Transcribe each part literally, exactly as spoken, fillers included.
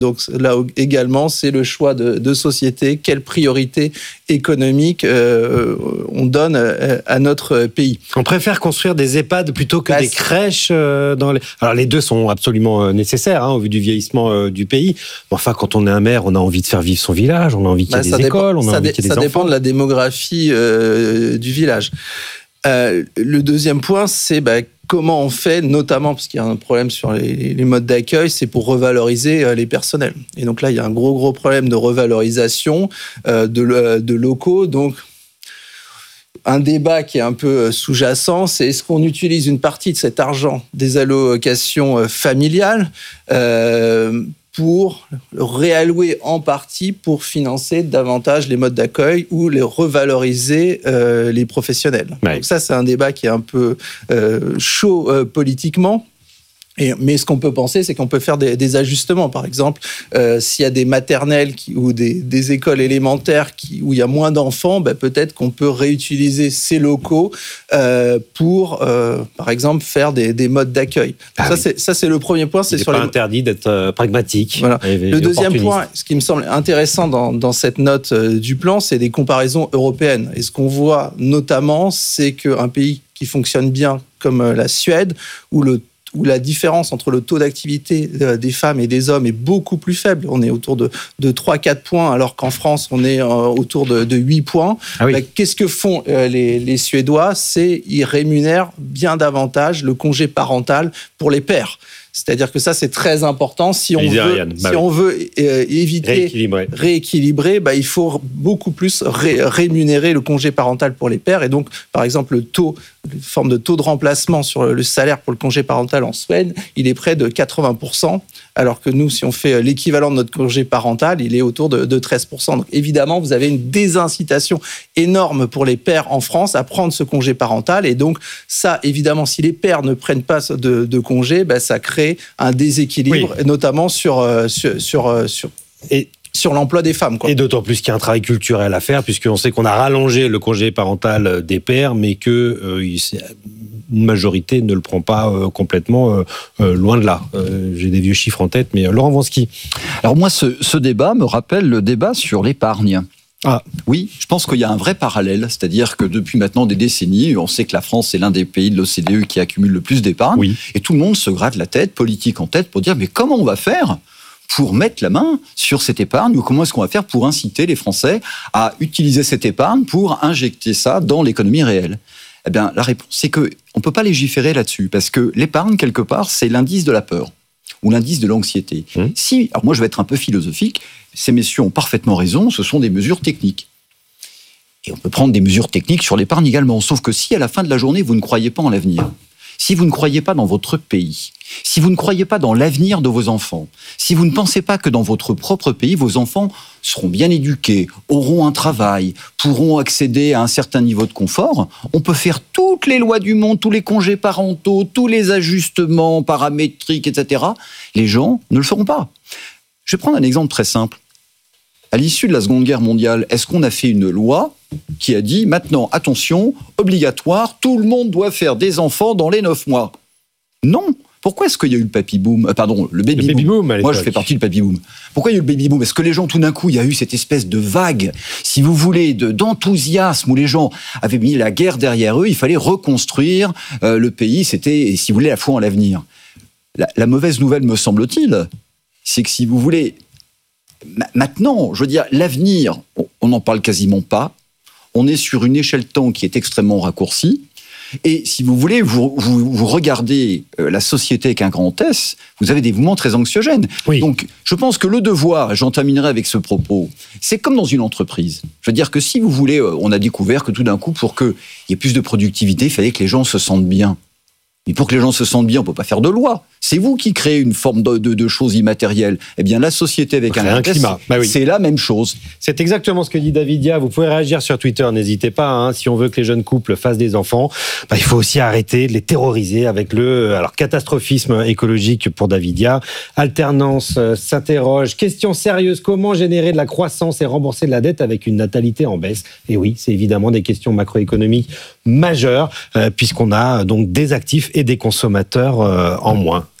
Donc là également, c'est le choix de, de société, quelle priorité économique euh, on donne à notre pays. On préfère construire des EHPAD plutôt que bah, des c'est... crèches euh, dans les... Alors les deux sont absolument nécessaires hein, au vu du vieillissement euh, du pays. Mais enfin, quand on est un maire, on a envie de faire vivre son village, on a envie qu'il y ait bah, des écoles, dépend, on a envie dé- qu'il y ait des enfants. Ça dépend de la démographie euh, du village. Euh, le deuxième point, c'est bah, comment on fait, notamment parce qu'il y a un problème sur les, les modes d'accueil, c'est pour revaloriser euh, les personnels. Et donc là, il y a un gros, gros problème de revalorisation euh, de, de locaux. Donc, un débat qui est un peu sous-jacent, c'est est-ce qu'on utilise une partie de cet argent des allocations familiales euh, pour le réallouer en partie pour financer davantage les modes d'accueil ou les revaloriser euh, les professionnels. Ouais. Donc ça, c'est un débat qui est un peu euh, chaud euh, politiquement. Et, mais ce qu'on peut penser, c'est qu'on peut faire des, des ajustements. Par exemple, euh, s'il y a des maternelles qui, ou des, des écoles élémentaires qui, où il y a moins d'enfants, bah, peut-être qu'on peut réutiliser ces locaux euh, pour, euh, par exemple, faire des, des modes d'accueil. Ah ça, oui. c'est, ça, c'est le premier point. C'est il n'est sur pas les... interdit d'être euh, pragmatique. Voilà. Le deuxième point, ce qui me semble intéressant dans, dans cette note euh, du plan, c'est des comparaisons européennes. Et ce qu'on voit notamment, c'est qu'un pays qui fonctionne bien comme euh, la Suède, où le où la différence entre le taux d'activité des femmes et des hommes est beaucoup plus faible. On est autour de, de trois à quatre points, alors qu'en France, on est euh, autour de, de huit points. Ah oui. Bah, qu'est-ce que font euh, les, les Suédois ? C'est ils rémunèrent bien davantage le congé parental pour les pères. C'est-à-dire que ça, c'est très important. Si on veut, bah si oui. on veut euh, éviter rééquilibrer, rééquilibrer bah, il faut beaucoup plus ré- rémunérer le congé parental pour les pères. Et donc, par exemple, le taux, une forme de taux de remplacement sur le salaire pour le congé parental en Suède, il est près de quatre-vingts pour cent, alors que nous, si on fait l'équivalent de notre congé parental, il est autour de, de treize pour cent. Donc, évidemment, vous avez une désincitation énorme pour les pères en France à prendre ce congé parental. Et donc, ça, évidemment, si les pères ne prennent pas de, de congé, bah, ça crée un déséquilibre, oui. notamment sur, euh, sur, sur, euh, sur, et, sur l'emploi des femmes. Quoi. Et d'autant plus qu'il y a un travail culturel à faire, puisqu'on sait qu'on a rallongé le congé parental des pères, mais que euh, une majorité ne le prend pas euh, complètement, euh, euh, loin de là. Euh, j'ai des vieux chiffres en tête, mais euh, Laurent Wronski. Alors moi, ce, ce débat me rappelle le débat sur l'épargne. Ah. Oui, je pense qu'il y a un vrai parallèle, c'est-à-dire que depuis maintenant des décennies, on sait que la France est l'un des pays de l'O C D E qui accumule le plus d'épargne, oui. et tout le monde se grave la tête, politique en tête, pour dire mais comment on va faire pour mettre la main sur cette épargne, ou comment est-ce qu'on va faire pour inciter les Français à utiliser cette épargne pour injecter ça dans l'économie réelle ? Eh bien, la réponse, c'est qu'on ne peut pas légiférer là-dessus, parce que l'épargne, quelque part, c'est l'indice de la peur, ou l'indice de l'anxiété. Mmh. Si, alors moi je vais être un peu philosophique, ces messieurs ont parfaitement raison, ce sont des mesures techniques. Et on peut prendre des mesures techniques sur l'épargne également, sauf que si à la fin de la journée vous ne croyez pas en l'avenir, si vous ne croyez pas dans votre pays, si vous ne croyez pas dans l'avenir de vos enfants, si vous ne pensez pas que dans votre propre pays, vos enfants seront bien éduqués, auront un travail, pourront accéder à un certain niveau de confort, on peut faire toutes les lois du monde, tous les congés parentaux, tous les ajustements paramétriques, et cetera. Les gens ne le feront pas. Je vais prendre un exemple très simple. À l'issue de la Seconde Guerre mondiale, est-ce qu'on a fait une loi qui a dit, maintenant, attention, obligatoire, tout le monde doit faire des enfants dans les neuf mois ? Non. Pourquoi est-ce qu'il y a eu le baby-boom euh, Pardon, le baby-boom. Le baby-boom Moi, je fais partie du baby-boom. Pourquoi il y a eu le baby-boom ? Est-ce que les gens, tout d'un coup, il y a eu cette espèce de vague, si vous voulez, de, d'enthousiasme où les gens avaient mis la guerre derrière eux, il fallait reconstruire euh, le pays, c'était, si vous voulez, la foi en l'avenir. La, la mauvaise nouvelle, me semble-t-il, c'est que si vous voulez... Maintenant, je veux dire, l'avenir, on n'en parle quasiment pas. On est sur une échelle de temps qui est extrêmement raccourcie. Et si vous voulez, vous, vous, vous regardez la société avec un grand S, vous avez des mouvements très anxiogènes. Oui. Donc, je pense que le devoir, et j'en terminerai avec ce propos, c'est comme dans une entreprise. Je veux dire que si vous voulez, on a découvert que tout d'un coup, pour qu'il y ait plus de productivité, il fallait que les gens se sentent bien. Mais pour que les gens se sentent bien, on ne peut pas faire de loi. C'est vous qui créez une forme de, de, de choses immatérielles. Eh bien, la société avec un, un climat, bah oui. c'est la même chose. C'est exactement ce que dit Davidia. Vous pouvez réagir sur Twitter, n'hésitez pas. Hein. Si on veut que les jeunes couples fassent des enfants, bah, il faut aussi arrêter de les terroriser avec le alors catastrophisme écologique pour Davidia. Alternance euh, s'interroge. Question sérieuse, comment générer de la croissance et rembourser de la dette avec une natalité en baisse ? Et oui, c'est évidemment des questions macroéconomiques majeures, euh, puisqu'on a donc des actifs et des consommateurs euh, en moins.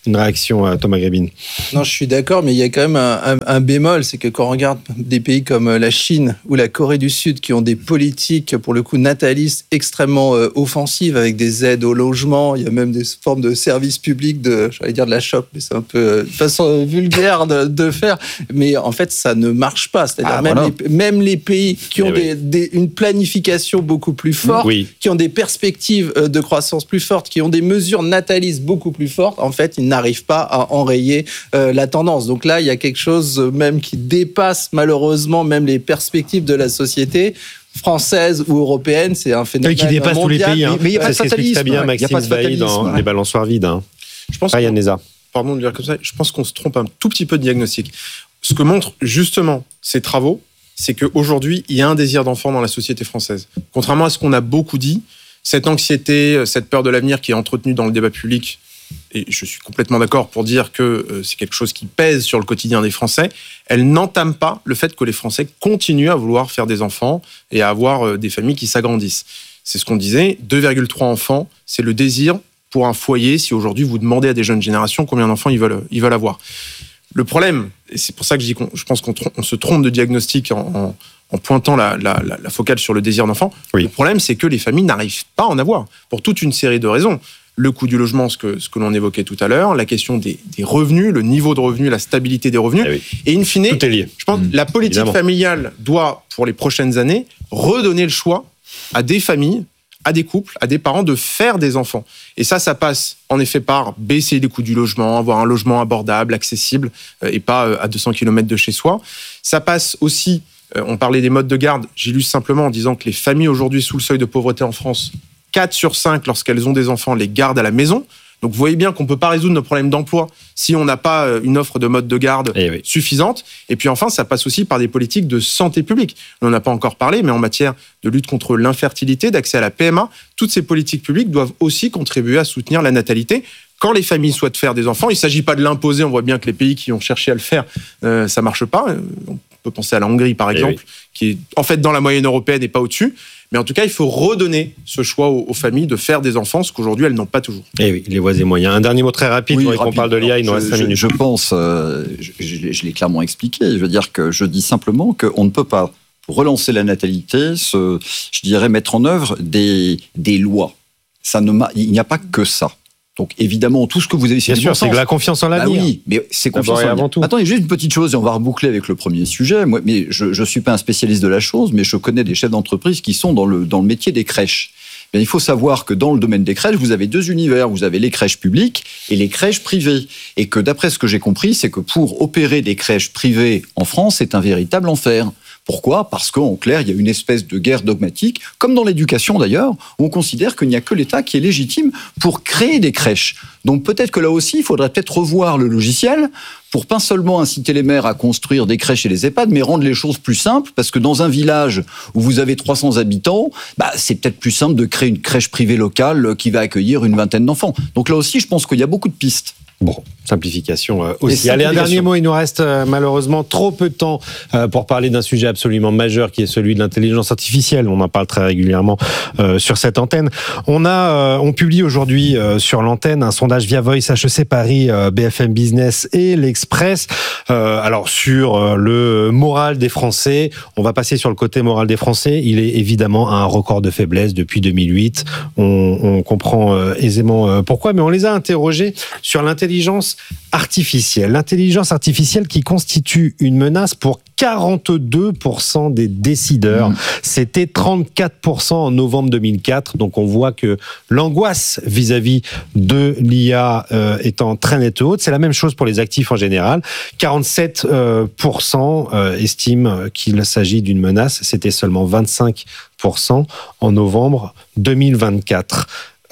Une réaction à Thomas Grébin. Non, je suis d'accord, mais il y a quand même un, un, un bémol, c'est que quand on regarde des pays comme la Chine ou la Corée du Sud qui ont des politiques, pour le coup, natalistes extrêmement euh, offensives, avec des aides au logement, il y a même des formes de services publics, de, j'allais dire de la chope, mais c'est un peu euh, de façon vulgaire de, de faire, mais en fait, ça ne marche pas. C'est-à-dire ah, même, voilà. les, même les pays qui ont des, oui. des, une planification beaucoup plus forte, oui. qui ont des perspectives de croissance plus fortes, qui ont des mesures natalistes beaucoup plus fortes, en fait, ils n'arrive pas à enrayer euh, la tendance. Donc là, il y a quelque chose même qui dépasse malheureusement même les perspectives de la société française ou européenne. C'est un phénomène mondial. Qui dépasse mondial. tous les pays. Hein. Mais il n'y a pas de fatalisme. C'est ce très bien Maxime Bailly dans ouais. Les balançoires vides. Hein. Je pense Ryan Neza. Pardon de dire comme ça. Je pense qu'on se trompe un tout petit peu de diagnostic. Ce que montrent justement ces travaux, c'est qu'aujourd'hui, il y a un désir d'enfant dans la société française. Contrairement à ce qu'on a beaucoup dit, cette anxiété, cette peur de l'avenir qui est entretenue dans le débat public, et je suis complètement d'accord pour dire que c'est quelque chose qui pèse sur le quotidien des Français, elle n'entame pas le fait que les Français continuent à vouloir faire des enfants et à avoir des familles qui s'agrandissent. C'est ce qu'on disait, deux virgule trois enfants, c'est le désir pour un foyer, si aujourd'hui vous demandez à des jeunes générations combien d'enfants ils veulent, ils veulent avoir. Le problème, et c'est pour ça que je dis qu'on, je pense qu'on on se trompe de diagnostic en, en, en pointant la, la, la, la focale sur le désir d'enfant, oui. Le problème c'est que les familles n'arrivent pas à en avoir, pour toute une série de raisons. Le coût du logement, ce que, ce que l'on évoquait tout à l'heure, la question des, des revenus, le niveau de revenus, la stabilité des revenus. Eh oui. Et in fine, tout est lié. Je pense que mmh. la politique Évidemment. familiale doit, pour les prochaines années, redonner le choix à des familles, à des couples, à des parents de faire des enfants. Et ça, ça passe en effet par baisser les coûts du logement, avoir un logement abordable, accessible, et pas à deux cents kilomètres de chez soi. Ça passe aussi, on parlait des modes de garde, j'illustre simplement en disant que les familles aujourd'hui sous le seuil de pauvreté en France, quatre sur cinq, lorsqu'elles ont des enfants, les gardent à la maison. Donc vous voyez bien qu'on ne peut pas résoudre nos problèmes d'emploi si on n'a pas une offre de mode de garde eh oui. suffisante. Et puis enfin, ça passe aussi par des politiques de santé publique. On n'en a pas encore parlé, mais en matière de lutte contre l'infertilité, d'accès à la P M A, toutes ces politiques publiques doivent aussi contribuer à soutenir la natalité. Quand les familles souhaitent faire des enfants, il ne s'agit pas de l'imposer. On voit bien que les pays qui ont cherché à le faire, euh, ça ne marche pas. On peut penser à la Hongrie, par exemple, eh oui. qui est en fait dans la moyenne européenne et pas au-dessus. Mais en tout cas, il faut redonner ce choix aux, aux familles de faire des enfants, ce qu'aujourd'hui, elles n'ont pas toujours. Eh oui, les voies et moyens. Un dernier mot très rapide, oui, rapide. On parle de l'I A, il nous reste cinq minutes. Je pense, euh, je, je, je l'ai clairement expliqué, je veux dire que je dis simplement qu'on ne peut pas, pour relancer la natalité, se, je dirais mettre en œuvre des, des lois. Ça ne m'a, il n'y a pas que ça. Donc évidemment, tout ce que vous avez cité... Bien sûr, c'est que la confiance en l'avenir. Bah oui, mais c'est confiance en l'avenir. Attendez, juste une petite chose, et on va reboucler avec le premier sujet. Moi, mais je ne suis pas un spécialiste de la chose, mais je connais des chefs d'entreprise qui sont dans le, dans le métier des crèches. Bien, il faut savoir que dans le domaine des crèches, vous avez deux univers. Vous avez les crèches publiques et les crèches privées. Et que d'après ce que j'ai compris, c'est que pour opérer des crèches privées en France, c'est un véritable enfer. Pourquoi ? Parce qu'en clair, il y a une espèce de guerre dogmatique, comme dans l'éducation d'ailleurs, où on considère qu'il n'y a que l'État qui est légitime pour créer des crèches. Donc peut-être que là aussi, il faudrait peut-être revoir le logiciel pour pas seulement inciter les maires à construire des crèches et des EHPAD, mais rendre les choses plus simples, parce que dans un village où vous avez trois cents habitants, bah, c'est peut-être plus simple de créer une crèche privée locale qui va accueillir une vingtaine d'enfants. Donc là aussi, je pense qu'il y a beaucoup de pistes. Bon, simplification euh, aussi. Allez, un dernier mot, il nous reste euh, malheureusement trop peu de temps euh, pour parler d'un sujet absolument majeur qui est celui de l'intelligence artificielle. On en parle très régulièrement euh, sur cette antenne. On a, euh, on publie aujourd'hui euh, sur l'antenne un sondage via Voice, H E C Paris, euh, B F M Business et l'Express. Euh, alors sur euh, le moral des Français, on va passer sur le côté moral des Français. Il est évidemment à un record de faiblesse depuis deux mille huit. On, on comprend euh, aisément euh, pourquoi, mais on les a interrogés sur l'intelligence L'intelligence artificielle. L'intelligence artificielle qui constitue une menace pour quarante-deux pour cent des décideurs. Mmh. C'était trente-quatre pour cent en novembre deux mille quatre. Donc on voit que l'angoisse vis-à-vis de l'I A euh, étant très nette haute. C'est la même chose pour les actifs en général. quarante-sept pour cent euh, estiment qu'il s'agit d'une menace. C'était seulement vingt-cinq pour cent en novembre deux mille vingt-quatre.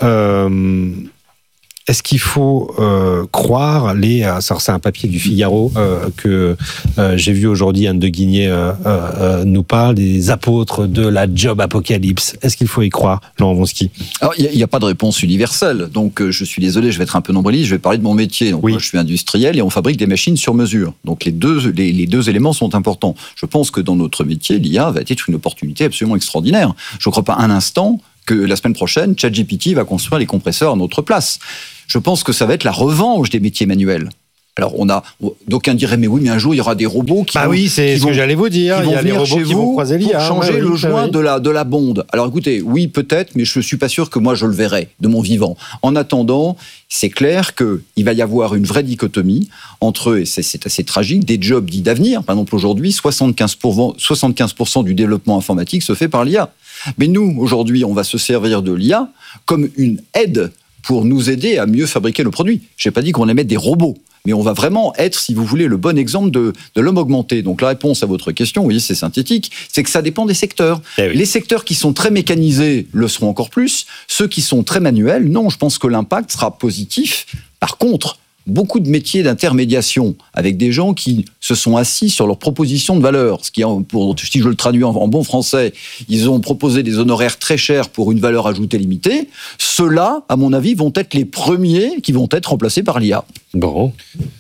Euh... Est-ce qu'il faut euh, croire les... Alors c'est un papier du Figaro euh, que euh, j'ai vu aujourd'hui, Anne de Guigné euh, euh, nous parle, des apôtres de la job apocalypse. Est-ce qu'il faut y croire, Laurent Wronski ? Alors, il n'y a, a pas de réponse universelle. Donc, euh, je suis désolé, je vais être un peu nombriliste, je vais parler de mon métier. Donc, oui. Moi, je suis industriel et on fabrique des machines sur mesure. Donc, les deux, les, les deux éléments sont importants. Je pense que dans notre métier, l'I A va être une opportunité absolument extraordinaire. Je ne crois pas un instant que la semaine prochaine, ChatGPT va construire les compresseurs à notre place. Je pense que ça va être la revanche des métiers manuels. Alors, on a, d'aucuns diraient, mais oui, mais un jour, il y aura des robots qui bah vont... oui, c'est ce que j'allais vous dire. Il y a les robots qui vont croiser l'I A. Pour changer ouais, le oui, joint oui. de la, de la bonde. Alors, écoutez, oui, peut-être, mais je ne suis pas sûr que moi, je le verrai de mon vivant. En attendant, c'est clair qu'il va y avoir une vraie dichotomie entre, et c'est, c'est assez tragique, des jobs dits d'avenir. Par exemple, aujourd'hui, soixante-quinze pour cent, soixante-quinze pour cent du développement informatique se fait par l'I A. Mais nous, aujourd'hui, on va se servir de l'I A comme une aide pour nous aider à mieux fabriquer le produit. Je n'ai pas dit qu'on allait mettre des robots. Mais on va vraiment être, si vous voulez, le bon exemple de, de l'homme augmenté. Donc la réponse à votre question, vous voyez, c'est synthétique, c'est que ça dépend des secteurs. Eh oui. Les secteurs qui sont très mécanisés le seront encore plus. Ceux qui sont très manuels, non, je pense que l'impact sera positif. Par contre, beaucoup de métiers d'intermédiation avec des gens qui se sont assis sur leurs propositions de valeur. Ce qui, pour, si je le traduis en, en bon français, ils ont proposé des honoraires très chers pour une valeur ajoutée limitée. Ceux-là, à mon avis, vont être les premiers qui vont être remplacés par l'I A. Bon.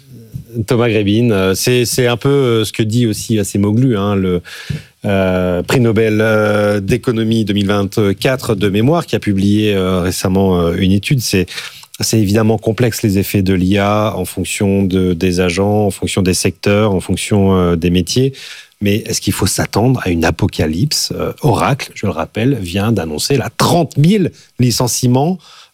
Thomas Grébin, c'est, c'est un peu ce que dit aussi Acemoglu, hein, le euh, prix Nobel euh, d'économie deux mille vingt-quatre de mémoire, qui a publié euh, récemment euh, une étude. C'est C'est évidemment complexe, les effets de l'I A en fonction de, des agents, en fonction des secteurs, en fonction euh, des métiers. Mais est-ce qu'il faut s'attendre à une apocalypse ? euh, Oracle, je le rappelle, vient d'annoncer là, trente mille licenciements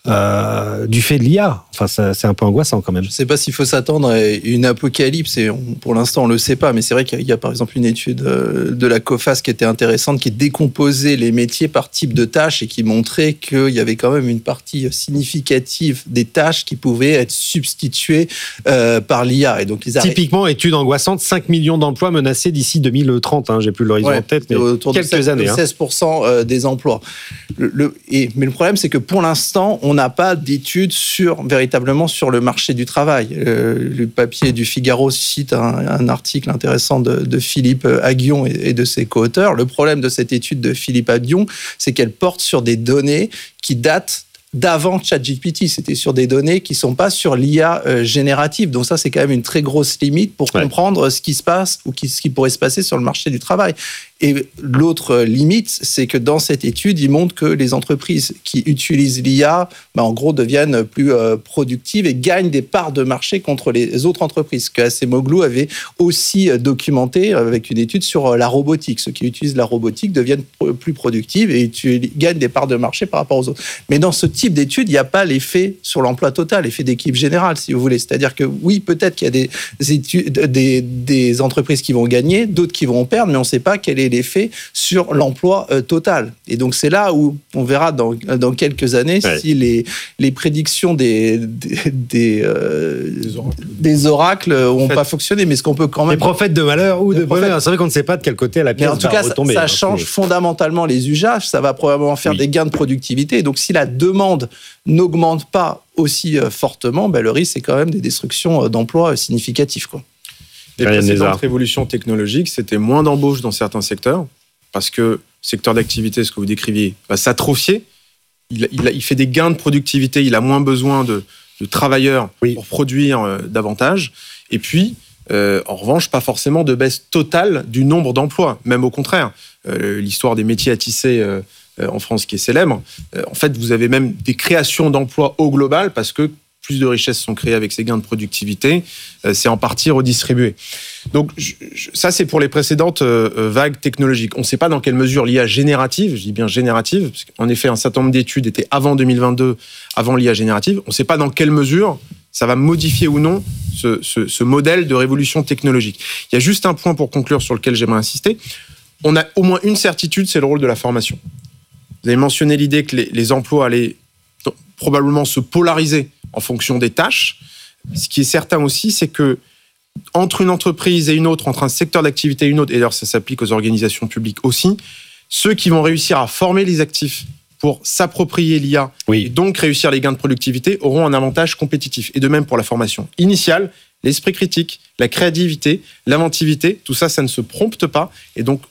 euh, du fait de l'I A. Enfin, ça, c'est un peu angoissant quand même. Je ne sais pas s'il faut s'attendre à une apocalypse, et on, pour l'instant on ne le sait pas, mais c'est vrai qu'il y a, il y a par exemple une étude de la COFAS qui était intéressante, qui décomposait les métiers par type de tâches et qui montrait qu'il y avait quand même une partie significative des tâches qui pouvaient être substituées euh, par l'I A. Et donc, les arrêts... Typiquement, étude angoissante, cinq millions d'emplois menacés d'ici deux mille trente. Hein, j'ai plus l'horizon ouais, en tête, mais autour quelques de seize, années. seize pour cent hein. Des emplois. Le, le, et, mais le problème, c'est que pour l'instant, on n'a pas d'études sur, véritablement sur le marché du travail. Euh, le papier du Figaro cite un, un article intéressant de, de Philippe Aghion et, et de ses co-auteurs. Le problème de cette étude de Philippe Aghion, c'est qu'elle porte sur des données qui datent d'avant ChatGPT. C'était sur des données qui ne sont pas sur l'I A euh, générative. Donc ça, c'est quand même une très grosse limite pour ouais. comprendre ce qui se passe ou qui, ce qui pourrait se passer sur le marché du travail. Et l'autre limite, c'est que dans cette étude, il montre que les entreprises qui utilisent l'I A, ben, en gros, deviennent plus euh, productives et gagnent des parts de marché contre les autres entreprises. Ce que Acemoglu avait aussi documenté avec une étude sur la robotique. Ceux qui utilisent la robotique deviennent plus productives et gagnent des parts de marché par rapport aux autres. Mais dans ce type d'étude, il n'y a pas l'effet sur l'emploi total, l'effet d'équipe générale, si vous voulez. C'est-à-dire que oui, peut-être qu'il y a des, études, des, des entreprises qui vont gagner, d'autres qui vont perdre, mais on ne sait pas quel est l'effet sur l'emploi euh, total. Et donc, c'est là où on verra dans, dans quelques années ouais. si les, les prédictions des, des, des, euh, des oracles, des oracles n'ont pas fonctionné. Mais ce qu'on peut quand même... Les prophètes de malheur ou de bonheur. C'est vrai qu'on ne sait pas de quel côté la pièce va retomber. En tout cas, ça, ça hein, change mais... fondamentalement les usages. Ça va probablement faire oui. des gains de productivité. Donc, si la demande n'augmente pas aussi euh, fortement, ben, le risque, c'est quand même des destructions d'emplois euh, significatives, quoi. Les précédentes révolutions technologiques, c'était moins d'embauches dans certains secteurs, parce que le secteur d'activité, ce que vous décriviez, va s'atrophier. Il, il, il fait des gains de productivité, il a moins besoin de, de travailleurs oui. pour produire euh, davantage. Et puis, euh, en revanche, pas forcément de baisse totale du nombre d'emplois, même au contraire. Euh, l'histoire des métiers à tisser euh, en France qui est célèbre. Euh, en fait, vous avez même des créations d'emplois au global, parce que plus de richesses sont créées avec ces gains de productivité, euh, c'est en partie redistribué. Donc je, je, ça, c'est pour les précédentes euh, vagues technologiques. On ne sait pas dans quelle mesure l'I A générative, je dis bien générative, parce qu'en effet, un certain nombre d'études étaient avant deux mille vingt-deux, avant l'I A générative. On ne sait pas dans quelle mesure ça va modifier ou non ce, ce, ce modèle de révolution technologique. Il y a juste un point pour conclure sur lequel j'aimerais insister. On a au moins une certitude, c'est le rôle de la formation. Vous avez mentionné l'idée que les, les emplois allaient probablement se polariser en fonction des tâches. Ce qui est certain aussi, c'est que entre une entreprise et une autre, entre un secteur d'activité et une autre, et d'ailleurs ça s'applique aux organisations publiques aussi, ceux qui vont réussir à former les actifs pour s'approprier l'I A oui. et donc réussir les gains de productivité auront un avantage compétitif. Et de même pour la formation initiale, l'esprit critique, la créativité, l'inventivité, tout ça, ça ne se prompte pas. Et donc,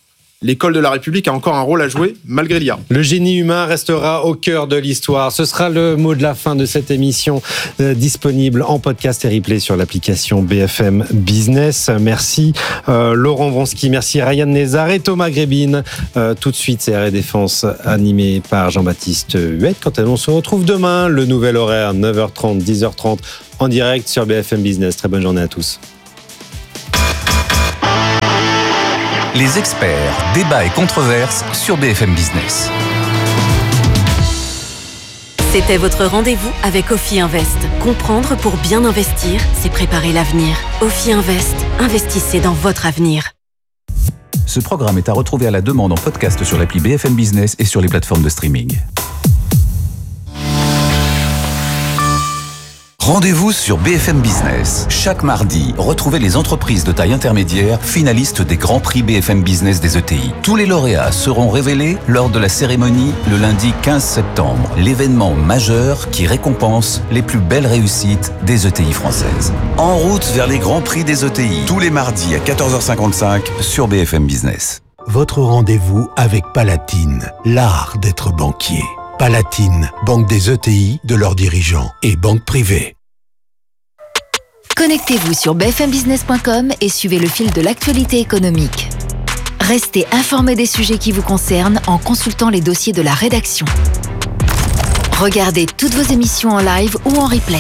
l'école de la République a encore un rôle à jouer, malgré l'I A. Le génie humain restera au cœur de l'histoire. Ce sera le mot de la fin de cette émission, euh, disponible en podcast et replay sur l'application B F M Business. Merci euh, Laurent Vronsky, merci Ryan Nezar et Thomas Grébin. Euh, tout de suite, c'est R et Défense, animé par Jean-Baptiste Huette. Quant à nous, on se retrouve demain, le nouvel horaire, neuf heures trente, dix heures trente, en direct sur B F M Business. Très bonne journée à tous. Les experts, débats et controverses sur B F M Business. C'était votre rendez-vous avec Ophi Invest. Comprendre pour bien investir, c'est préparer l'avenir. Ophi Invest, investissez dans votre avenir. Ce programme est à retrouver à la demande en podcast sur l'appli B F M Business et sur les plateformes de streaming. Rendez-vous sur B F M Business. Chaque mardi, retrouvez les entreprises de taille intermédiaire finalistes des Grands Prix B F M Business des E T I. Tous les lauréats seront révélés lors de la cérémonie le lundi quinze septembre. L'événement majeur qui récompense les plus belles réussites des E T I françaises. En route vers les Grands Prix des E T I. Tous les mardis à quatorze heures cinquante-cinq sur B F M Business. Votre rendez-vous avec Palatine, l'art d'être banquier. Palatine, banque des E T I, de leurs dirigeants et banque privée. Connectez-vous sur b f m business point com et suivez le fil de l'actualité économique. Restez informés des sujets qui vous concernent en consultant les dossiers de la rédaction. Regardez toutes vos émissions en live ou en replay.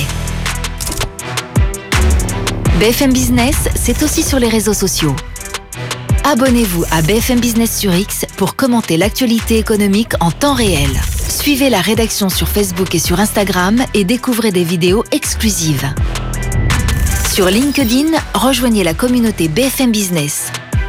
B F M Business, c'est aussi sur les réseaux sociaux. Abonnez-vous à B F M Business sur X pour commenter l'actualité économique en temps réel. Suivez la rédaction sur Facebook et sur Instagram et découvrez des vidéos exclusives. Sur LinkedIn, rejoignez la communauté B F M Business.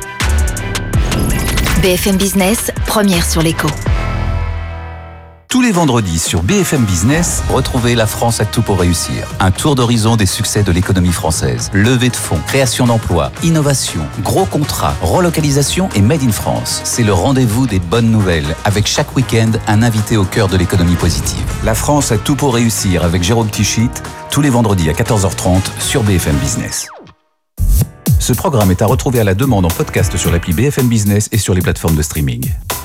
B F M Business, première sur l'écho. Tous les vendredis sur B F M Business, retrouvez La France a tout pour réussir. Un tour d'horizon des succès de l'économie française. Levée de fonds, création d'emplois, innovation, gros contrats, relocalisation et Made in France. C'est le rendez-vous des bonnes nouvelles, avec chaque week-end un invité au cœur de l'économie positive. La France a tout pour réussir avec Jérôme Tichit, tous les vendredis à quatorze heures trente sur B F M Business. Ce programme est à retrouver à la demande en podcast sur l'appli B F M Business et sur les plateformes de streaming.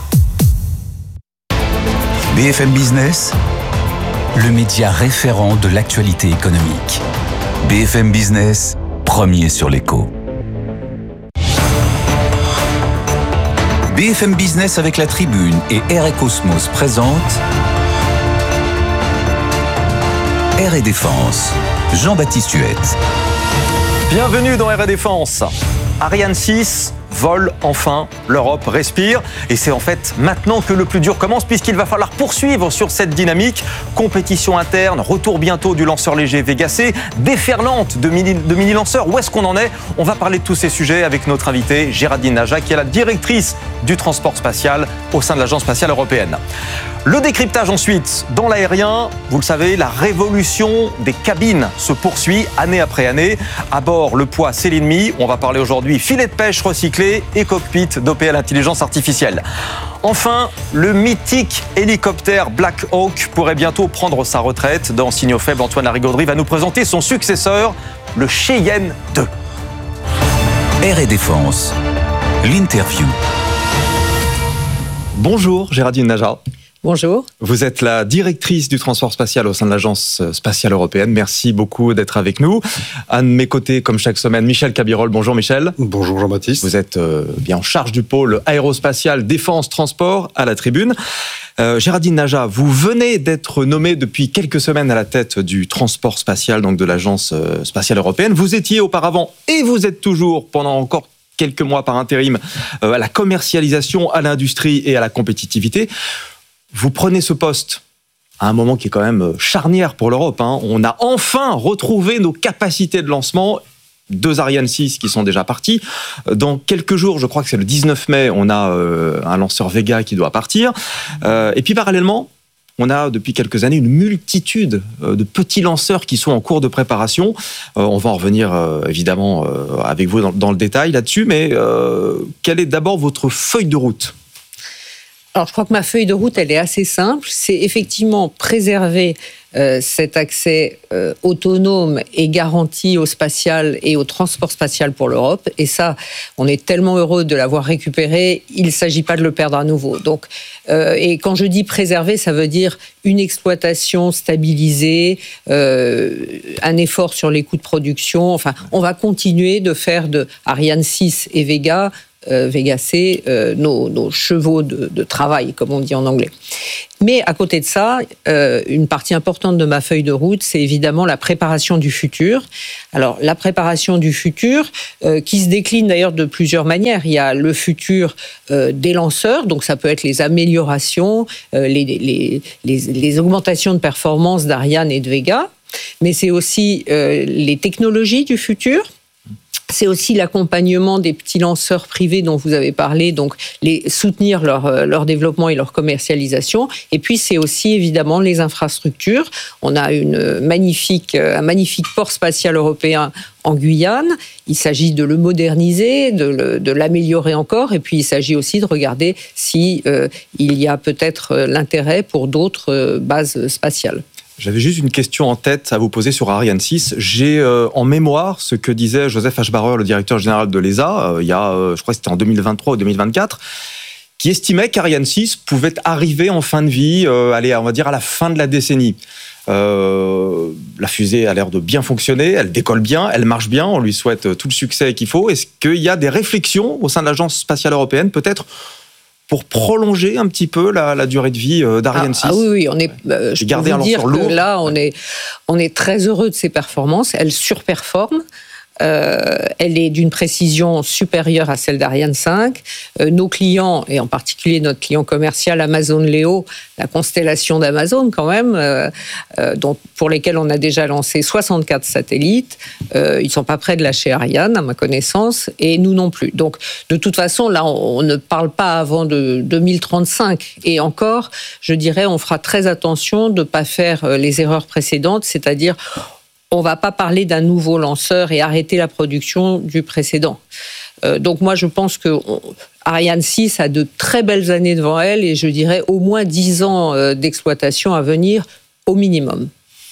B F M Business, le média référent de l'actualité économique. B F M Business, premier sur l'écho. B F M Business avec La Tribune et R et Cosmos présente R et Défense. Jean-Baptiste Huette. Bienvenue dans R et Défense. Ariane six vole enfin, l'Europe respire et c'est en fait maintenant que le plus dur commence puisqu'il va falloir poursuivre sur cette dynamique. Compétition interne, retour bientôt du lanceur léger Vega C, déferlante de mini, de mini-lanceurs. Où est-ce qu'on en est? On va parler de tous ces sujets avec notre invitée Géraldine Naja qui est la directrice du transport spatial au sein de l'Agence spatiale européenne. Le décryptage ensuite, dans l'aérien, vous le savez, la révolution des cabines se poursuit année après année. À bord, le poids, c'est l'ennemi. On va parler aujourd'hui filet de pêche recyclé et cockpit dopé à l'intelligence artificielle. Enfin, le mythique hélicoptère Black Hawk pourrait bientôt prendre sa retraite. Dans Signaux faibles, Antoine Larigauderie va nous présenter son successeur, le Cheyenne deux. R et Défense, l'interview. Bonjour Géraldine Naja. Bonjour. Vous êtes la directrice du transport spatial au sein de l'Agence spatiale européenne. Merci beaucoup d'être avec nous. À mes côtés, comme chaque semaine, Michel Cabirol. Bonjour Michel. Bonjour Jean-Baptiste. Vous êtes euh, bien en charge du pôle aérospatial, défense, transport à la Tribune. Euh, Géraldine Naja, vous venez d'être nommée depuis quelques semaines à la tête du transport spatial, donc de l'Agence spatiale européenne. Vous étiez auparavant, et vous êtes toujours pendant encore quelques mois par intérim, euh, à la commercialisation, à l'industrie et à la compétitivité. Vous prenez ce poste à un moment qui est quand même charnière pour l'Europe. Hein. On a enfin retrouvé nos capacités de lancement. Deux Ariane six qui sont déjà partis. Dans quelques jours, je crois que c'est le dix-neuf mai, on a euh, un lanceur Vega qui doit partir. Euh, et puis parallèlement, on a depuis quelques années une multitude de petits lanceurs qui sont en cours de préparation. Euh, on va en revenir euh, évidemment euh, avec vous dans, dans le détail là-dessus, mais euh, quelle est d'abord votre feuille de route ? Alors, je crois que ma feuille de route, elle est assez simple. C'est effectivement préserver euh, cet accès euh, autonome et garanti au spatial et au transport spatial pour l'Europe. Et ça, on est tellement heureux de l'avoir récupéré, il ne s'agit pas de le perdre à nouveau. Donc, euh, et quand je dis préserver, ça veut dire une exploitation stabilisée, euh, un effort sur les coûts de production. Enfin, on va continuer de faire de Ariane six et Vega, euh, Vega C, euh, nos, nos chevaux de, de travail, comme on dit en anglais. Mais à côté de ça, euh, une partie importante de ma feuille de route, c'est évidemment la préparation du futur. Alors, la préparation du futur, euh, qui se décline d'ailleurs de plusieurs manières. Il y a le futur euh, des lanceurs, donc ça peut être les améliorations, euh, les, les, les, les augmentations de performance d'Ariane et de Vega, mais c'est aussi euh, les technologies du futur. C'est aussi l'accompagnement des petits lanceurs privés dont vous avez parlé, donc les soutenir leur, leur développement et leur commercialisation. Et puis, c'est aussi évidemment les infrastructures. On a une magnifique, un magnifique port spatial européen en Guyane. Il s'agit de le moderniser, de, le, de l'améliorer encore. Et puis, il s'agit aussi de regarder si euh, il y a peut-être l'intérêt pour d'autres bases spatiales. J'avais juste une question en tête à vous poser sur Ariane six. J'ai euh, en mémoire ce que disait Joseph Aschbacher, le directeur général de l'E S A, euh, il y a, euh, je crois que c'était en deux mille vingt-trois ou deux mille vingt-quatre, qui estimait qu'Ariane six pouvait arriver en fin de vie, euh, allez, on va dire à la fin de la décennie. Euh, la fusée a l'air de bien fonctionner, elle décolle bien, elle marche bien, on lui souhaite tout le succès qu'il faut. Est-ce qu'il y a des réflexions au sein de l'Agence spatiale européenne, peut-être pour prolonger un petit peu la, la durée de vie d'Ariane six? Ah, ah oui, oui, on est, euh, je peux vous dire que là, on est, on est très heureux de ses performances. Elle surperforme. Euh, elle est d'une précision supérieure à celle d'Ariane cinq. Euh, nos clients, et en particulier notre client commercial Amazon Leo, la constellation d'Amazon quand même, euh, euh, dont, pour lesquels on a déjà lancé soixante-quatre satellites, euh, ils ne sont pas prêts de lâcher Ariane, à ma connaissance, et nous non plus. Donc, de toute façon, là, on, on ne parle pas avant de deux mille trente-cinq. Et encore, je dirais, on fera très attention de ne pas faire les erreurs précédentes, c'est-à-dire on ne va pas parler d'un nouveau lanceur et arrêter la production du précédent. Euh, donc moi, je pense que on, Ariane six a de très belles années devant elle et je dirais au moins dix ans euh, d'exploitation à venir au minimum.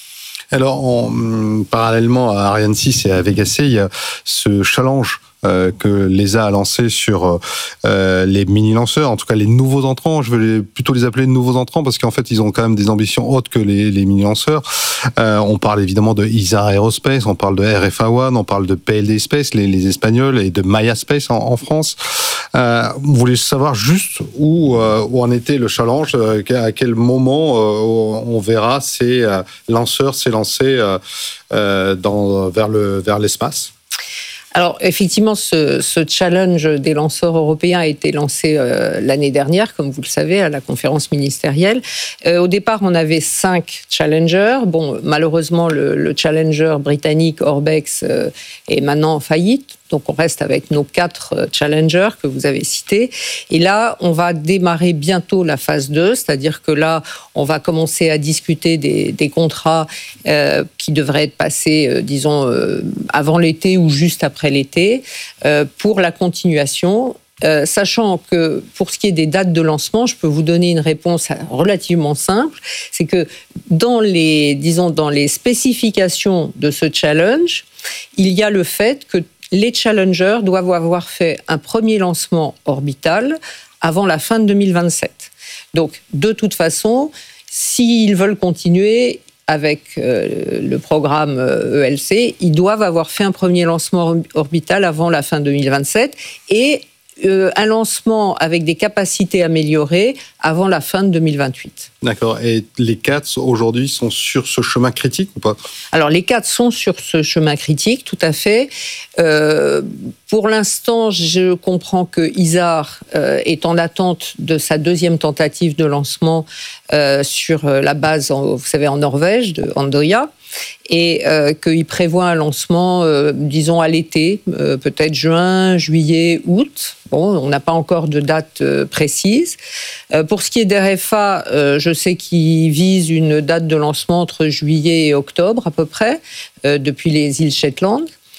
Alors, en, parallèlement à Ariane six et à Vega C, il y a ce challenge Euh, que l'E S A a lancé sur euh, les mini-lanceurs, en tout cas les nouveaux entrants. Je vais les, plutôt les appeler nouveaux entrants parce qu'en fait, ils ont quand même des ambitions hautes que les, les mini-lanceurs. Euh, on parle évidemment de I S A Aerospace, on parle de R F A un, on parle de P L D Space, les, les Espagnols, et de Maya Space en, en France. Euh, vous voulez savoir juste où, euh, où en était le challenge, euh, à quel moment euh, on verra ces euh, lanceurs s'élancer euh, euh, dans, vers, le, vers l'espace? Alors, effectivement, ce, ce challenge des lanceurs européens a été lancé euh, l'année dernière, comme vous le savez, à la conférence ministérielle. Euh, au départ, on avait cinq challengers. Bon, malheureusement, le, le challenger britannique Orbex euh, est maintenant en faillite. Donc, on reste avec nos quatre challengers que vous avez cités. Et là, on va démarrer bientôt la phase deux, c'est-à-dire que là, on va commencer à discuter des, des contrats euh, qui devraient être passés, euh, disons, euh, avant l'été ou juste après l'été, euh, pour la continuation. Euh, sachant que pour ce qui est des dates de lancement, je peux vous donner une réponse relativement simple. C'est que dans les, disons, dans les spécifications de ce challenge, il y a le fait que les challengers doivent avoir fait un premier lancement orbital avant la fin de deux mille vingt-sept. Donc, de toute façon, s'ils veulent continuer avec euh, le programme E L C, ils doivent avoir fait un premier lancement orbital avant la fin deux mille vingt-sept et euh, un lancement avec des capacités améliorées avant la fin de deux mille vingt-huit. D'accord. Et les quatre, aujourd'hui, sont sur ce chemin critique ou pas? Alors, les quatre sont sur ce chemin critique, tout à fait. Euh, pour l'instant, je comprends que Isar euh, est en attente de sa deuxième tentative de lancement euh, sur la base, en, vous savez, en Norvège, de Andøya, et euh, qu'il prévoit un lancement, euh, disons, à l'été, euh, peut-être juin, juillet, août. Bon, on n'a pas encore de date euh, précise. Euh, pour ce qui est d'R F A, euh, je sais qu'il vise une date de lancement entre juillet et octobre, à peu près, euh, depuis les îles Shetland.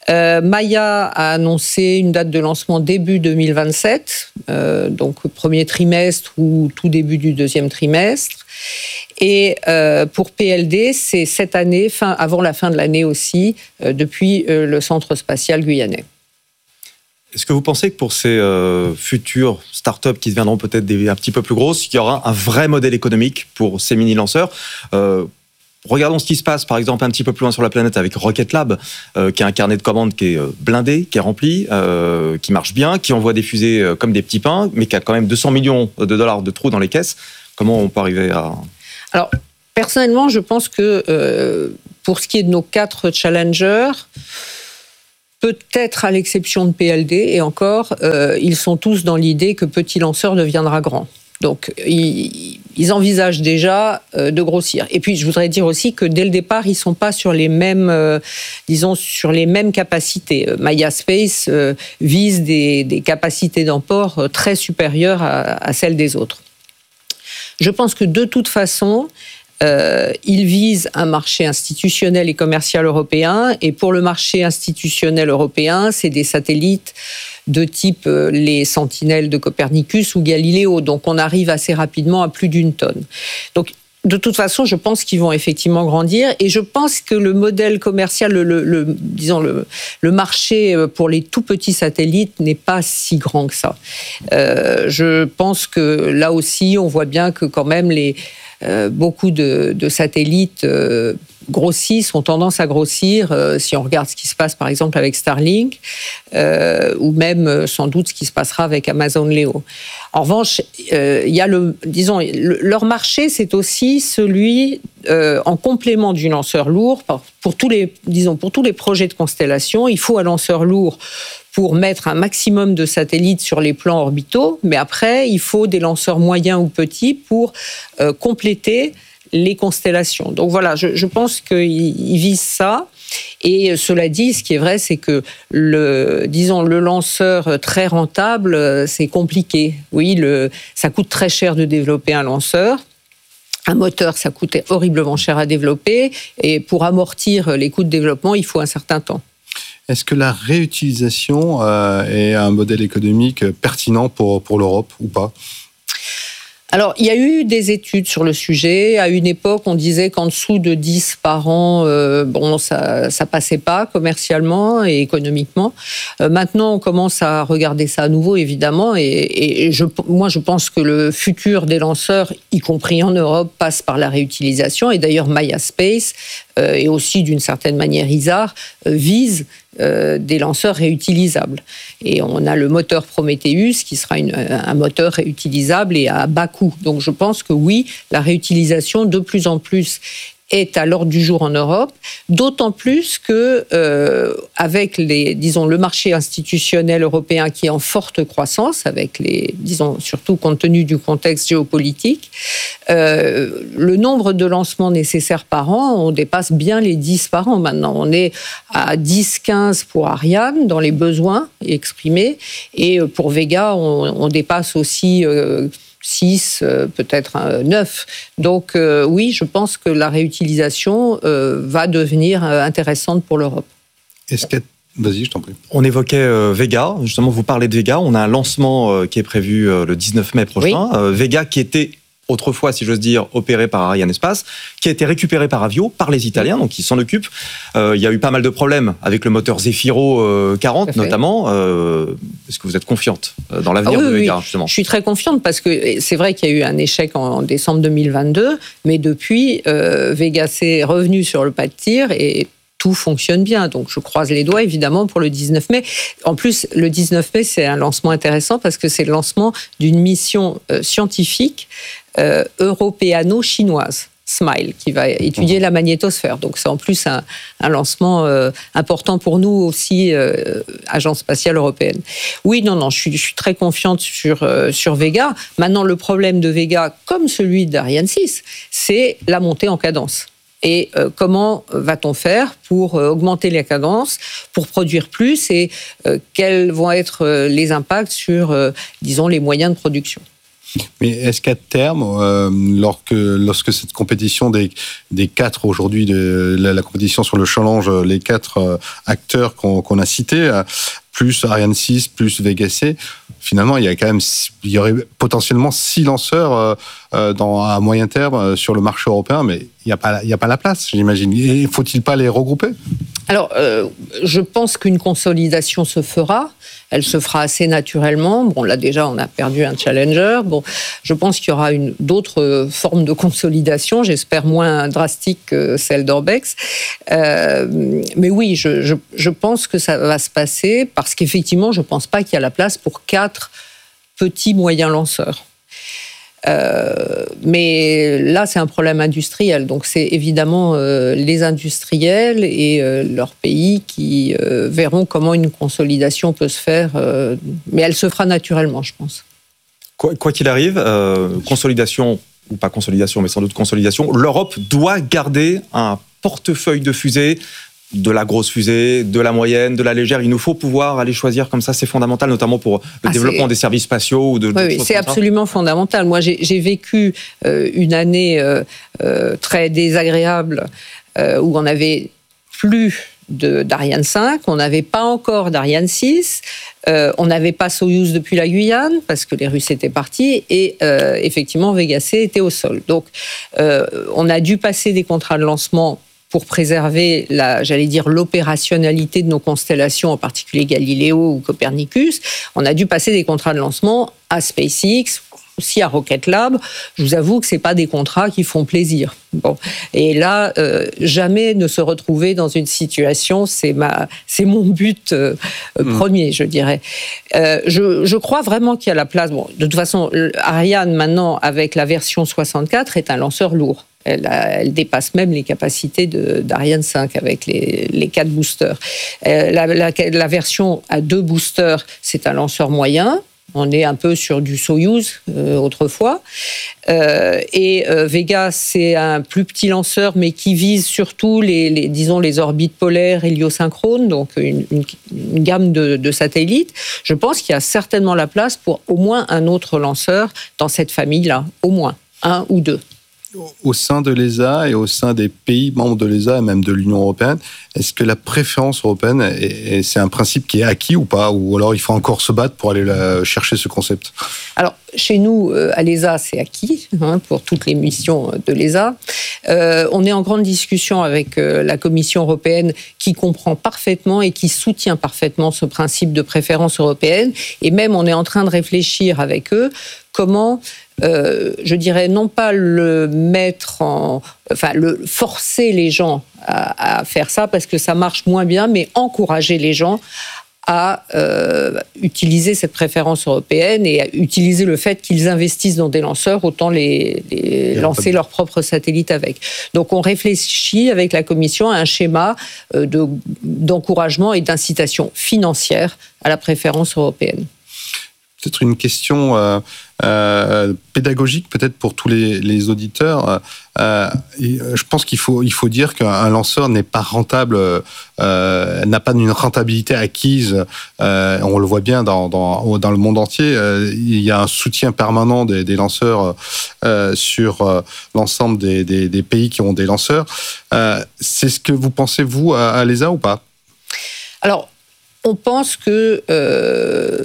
Euh, Maya a annoncé une date de lancement début deux mille vingt-sept, euh, donc premier trimestre ou tout début du deuxième trimestre. Et euh, pour P L D, c'est cette année, fin, avant la fin de l'année aussi, euh, depuis euh, le centre spatial guyanais. Est-ce que vous pensez que pour ces euh, futures startups qui deviendront peut-être des, un petit peu plus grosses, il y aura un vrai modèle économique pour ces mini-lanceurs ? euh, Regardons ce qui se passe, par exemple, un petit peu plus loin sur la planète avec Rocket Lab, euh, qui a un carnet de commandes qui est blindé, qui est rempli, euh, qui marche bien, qui envoie des fusées euh, comme des petits pains, mais qui a quand même deux cents millions de dollars de trous dans les caisses. Comment on peut arriver à... Alors, personnellement, je pense que euh, pour ce qui est de nos quatre challengers, peut-être à l'exception de P L D, et encore, euh, ils sont tous dans l'idée que petit lanceur deviendra grand. Donc, ils, ils envisagent déjà euh, de grossir. Et puis, je voudrais dire aussi que dès le départ, ils ne sont pas sur les mêmes, euh, disons, sur les mêmes capacités. Maya Space euh, vise des, des capacités d'emport très supérieures à, à celles des autres. Je pense que de toute façon, Euh, il vise un marché institutionnel et commercial européen. Et pour le marché institutionnel européen, c'est des satellites de type euh, les Sentinelles de Copernicus ou Galileo. Donc on arrive assez rapidement à plus d'une tonne. Donc de toute façon, je pense qu'ils vont effectivement grandir. Et je pense que le modèle commercial, le, le, le, disons le, le marché pour les tout petits satellites n'est pas si grand que ça. Euh, je pense que là aussi, on voit bien que quand même les Euh, beaucoup de, de satellites euh, grossissent, ont tendance à grossir, euh, si on regarde ce qui se passe par exemple avec Starlink, euh, ou même euh, sans doute ce qui se passera avec Amazon Leo. En revanche, euh, il y a le, disons, le, leur marché, c'est aussi celui euh, en complément du lanceur lourd. Pour, pour tous les, disons, pour tous les projets de constellation, il faut un lanceur lourd pour mettre un maximum de satellites sur les plans orbitaux, mais après, il faut des lanceurs moyens ou petits pour euh, compléter les constellations. Donc voilà, je, je pense qu'ils visent ça. Et cela dit, ce qui est vrai, c'est que le, disons, le lanceur très rentable, c'est compliqué. Oui, le, ça coûte très cher de développer un lanceur. Un moteur, ça coûte horriblement cher à développer. Et pour amortir les coûts de développement, il faut un certain temps. Est-ce que la réutilisation euh, est un modèle économique pertinent pour, pour l'Europe ou pas ? Alors, il y a eu des études sur le sujet. À une époque, on disait qu'en dessous de dix par an, euh, bon, ça, ça passait pas commercialement et économiquement. Euh, maintenant, on commence à regarder ça à nouveau, évidemment. Et, et je, moi, je pense que le futur des lanceurs, y compris en Europe, passe par la réutilisation. Et d'ailleurs, Maya Space euh, et aussi, d'une certaine manière, ISAR euh, vise Euh, des lanceurs réutilisables. Et on a le moteur Prometheus qui sera une, un moteur réutilisable et à bas coût. Donc je pense que oui, la réutilisation de plus en plus est à l'ordre du jour en Europe, d'autant plus que euh, avec les, disons, le marché institutionnel européen qui est en forte croissance, avec les, disons, surtout compte tenu du contexte géopolitique, euh, le nombre de lancements nécessaires par an, on dépasse bien les dix par an maintenant. On est à dix quinze pour Ariane dans les besoins exprimés, et pour Vega, on, on dépasse aussi euh, six, peut-être neuf. Donc euh, oui, je pense que la réutilisation euh, va devenir intéressante pour l'Europe. Est-ce que... Vas-y, je t'en prie. On évoquait euh, Vega, justement vous parlez de Vega, on a un lancement euh, qui est prévu euh, le dix-neuf mai prochain. Oui. Euh, Vega qui était autrefois, si j'ose dire, opéré par Arianespace, qui a été récupéré par Avio, par les Italiens, donc ils s'en occupent. Euh, il y a eu pas mal de problèmes avec le moteur Zefiro euh, quarante, notamment. Euh, est-ce que vous êtes confiante dans l'avenir ah oui, de Vega, oui. justement ? Je suis très confiante parce que c'est vrai qu'il y a eu un échec en décembre deux mille vingt-deux, mais depuis, euh, Vega s'est revenu sur le pas de tir et tout fonctionne bien. Donc, je croise les doigts, évidemment, pour le dix-neuf mai. En plus, le dix-neuf mai, c'est un lancement intéressant parce que c'est le lancement d'une mission euh, scientifique euh, européano-chinoise, SMILE, qui va étudier mmh. la magnétosphère. Donc, c'est en plus un, un lancement euh, important pour nous aussi, euh, Agence spatiale européenne. Oui, non, non, je suis, je suis très confiante sur, euh, sur Vega. Maintenant, le problème de Vega, comme celui d'Ariane six, c'est la montée en cadence. Et euh, comment va-t-on faire pour euh, augmenter la cadence, pour produire plus, et euh, quels vont être euh, les impacts sur, euh, disons, les moyens de production ? Mais est-ce qu'à terme, euh, lorsque, lorsque cette compétition des, des quatre aujourd'hui, de la, la compétition sur le challenge, les quatre euh, acteurs qu'on, qu'on a cités, euh, plus Ariane six, plus Vega C, finalement, il y a quand même, il y aurait potentiellement six lanceurs euh, euh, dans, à moyen terme euh, sur le marché européen, mais il n'y a pas, il y a pas la place, j'imagine. Et faut-il pas les regrouper ? Alors, euh, je pense qu'une consolidation se fera. Elle se fera assez naturellement. Bon, là déjà, on a perdu un challenger. Bon, je pense qu'il y aura une, d'autres formes de consolidation, j'espère moins drastiques que celle d'Orbex. Euh, mais oui, je, je, je pense que ça va se passer parce qu'effectivement, je ne pense pas qu'il y a la place pour quatre petits moyens lanceurs. Euh, mais là, c'est un problème industriel. Donc, c'est évidemment euh, les industriels et euh, leurs pays qui euh, verront comment une consolidation peut se faire. Euh, mais elle se fera naturellement, je pense. Quoi, quoi qu'il arrive, euh, consolidation ou pas consolidation, mais sans doute consolidation, l'Europe doit garder un portefeuille de fusées, de la grosse fusée, de la moyenne, de la légère. Il nous faut pouvoir aller choisir comme ça, c'est fondamental, notamment pour le ah, développement c'est... des services spatiaux. Ou de, oui, oui, c'est absolument ça. Fondamental. Moi, j'ai, j'ai vécu euh, une année euh, euh, très désagréable euh, où on n'avait plus de, d'Ariane cinq, on n'avait pas encore d'Ariane six, euh, on n'avait pas Soyouz depuis la Guyane, parce que les Russes étaient partis, et euh, effectivement, Vega C était au sol. Donc, euh, on a dû passer des contrats de lancement pour préserver, la, j'allais dire, l'opérationnalité de nos constellations, en particulier Galileo ou Copernicus. On a dû passer des contrats de lancement à SpaceX, aussi à Rocket Lab. Je vous avoue que ce n'est pas des contrats qui font plaisir. Bon. Et là, euh, jamais ne se retrouver dans une situation, c'est, ma, c'est mon but euh, mmh. premier, je dirais. Euh, je, je crois vraiment qu'il y a la place. Bon, de toute façon, Ariane, maintenant, avec la version soixante-quatre, est un lanceur lourd. Elle, a, elle dépasse même les capacités de, d'Ariane cinq avec les, les quatre boosters. Euh, la, la, la version à deux boosters, c'est un lanceur moyen. On est un peu sur du Soyouz euh, autrefois. Euh, et euh, Vega, c'est un plus petit lanceur, mais qui vise surtout les, les, disons, les orbites polaires héliosynchrones, donc une, une, une gamme de, de satellites. Je pense qu'il y a certainement la place pour au moins un autre lanceur dans cette famille-là, au moins un ou deux. Au sein de l'E S A et au sein des pays membres de l'E S A et même de l'Union européenne, est-ce que la préférence européenne, est, c'est un principe qui est acquis ou pas ? Ou alors il faut encore se battre pour aller la, chercher ce concept ? Alors, chez nous, à l'E S A, c'est acquis, hein, pour toutes les missions de l'E S A. Euh, on est en grande discussion avec euh, la Commission européenne qui comprend parfaitement et qui soutient parfaitement ce principe de préférence européenne. Et même, on est en train de réfléchir avec eux comment... Euh, je dirais non pas le mettre en, enfin le forcer les gens à, à faire ça parce que ça marche moins bien, mais encourager les gens à euh, utiliser cette préférence européenne et à utiliser le fait qu'ils investissent dans des lanceurs, autant les, les lancer leurs propres satellites avec. Donc on réfléchit avec la Commission à un schéma de, d'encouragement et d'incitation financière à la préférence européenne. Peut-être une question euh, euh, pédagogique, peut-être pour tous les, les auditeurs. Euh, je pense qu'il faut, il faut dire qu'un lanceur n'est pas rentable, euh, n'a pas une rentabilité acquise. Euh, on le voit bien dans, dans, dans le monde entier. Euh, il y a un soutien permanent des, des lanceurs euh, sur euh, l'ensemble des, des, des pays qui ont des lanceurs. Euh, c'est ce que vous pensez, vous, à, à l'E S A ou pas ? Alors, on pense que... Euh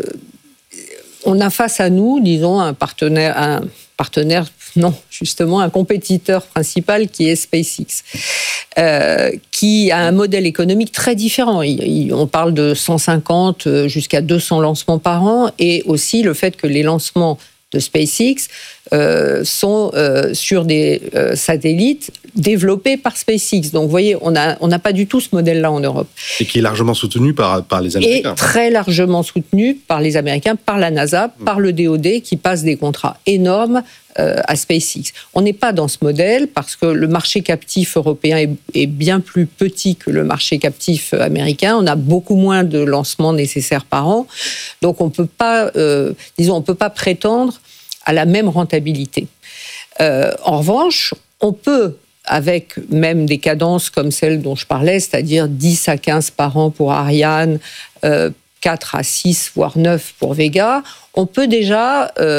on a face à nous, disons, un partenaire, un partenaire, non, justement, un compétiteur principal qui est SpaceX, euh, qui a un modèle économique très différent. Il, il, on parle de cent cinquante jusqu'à deux cents lancements par an, et aussi le fait que les lancements de SpaceX euh, sont euh, sur des euh, satellites développés par SpaceX. Donc, vous voyez, on n'a on n'a pas du tout ce modèle-là en Europe. Et qui est largement soutenu par, par les Américains. Et très largement soutenu par les Américains, par la NASA, mmh. par le D O D, qui passe des contrats énormes euh, à SpaceX. On n'est pas dans ce modèle parce que le marché captif européen est, est bien plus petit que le marché captif américain. On a beaucoup moins de lancements nécessaires par an. Donc, on peut pas, euh, disons, on peut pas prétendre à la même rentabilité. Euh, en revanche, on peut, avec même des cadences comme celles dont je parlais, c'est-à-dire dix à quinze par an pour Ariane, euh, quatre à six, voire neuf pour Vega, on peut déjà euh,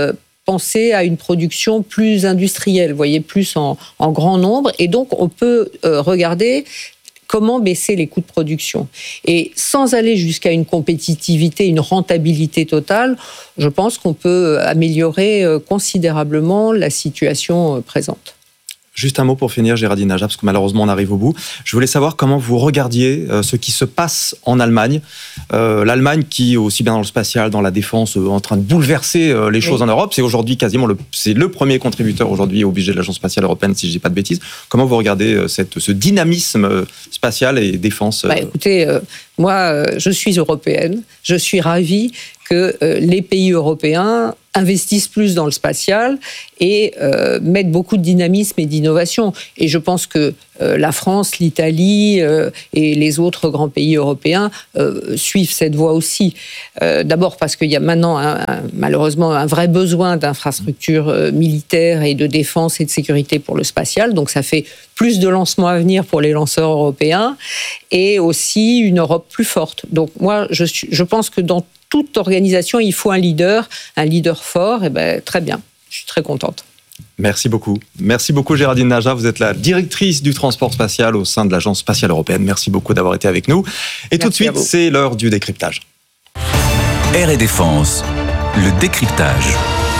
penser à une production plus industrielle, vous voyez, plus en, en grand nombre. Et donc, on peut euh, regarder comment baisser les coûts de production. Et sans aller jusqu'à une compétitivité, une rentabilité totale, je pense qu'on peut améliorer considérablement la situation présente. Juste un mot pour finir, Géraldine Naja, parce que malheureusement on arrive au bout. Je voulais savoir comment vous regardiez euh, ce qui se passe en Allemagne. Euh, L'Allemagne qui, aussi bien dans le spatial, dans la défense, euh, en train de bouleverser euh, les choses oui. en Europe. C'est aujourd'hui quasiment le, c'est le premier contributeur aujourd'hui au budget de l'Agence spatiale européenne, si je ne dis pas de bêtises. Comment vous regardez euh, cette, ce dynamisme euh, spatial et défense euh... bah, Écoutez, euh, moi euh, je suis européenne, je suis ravie que euh, les pays européens investissent plus dans le spatial et euh, mettent beaucoup de dynamisme et d'innovation. Et je pense que euh, la France, l'Italie euh, et les autres grands pays européens euh, suivent cette voie aussi. Euh, d'abord parce qu'il y a maintenant, un, un, malheureusement, un vrai besoin d'infrastructures euh, militaires et de défense et de sécurité pour le spatial. Donc ça fait plus de lancements à venir pour les lanceurs européens et aussi une Europe plus forte. Donc moi, je, suis, je pense que dans toute organisation, il faut un leader, un leader fort. Et ben très bien, je suis très contente. Merci beaucoup. Merci beaucoup Géraldine Naja. Vous êtes la directrice du transport spatial au sein de l'Agence spatiale européenne. Merci beaucoup d'avoir été avec nous. Et Merci tout de suite, c'est l'heure du décryptage. Air et Défense, le décryptage.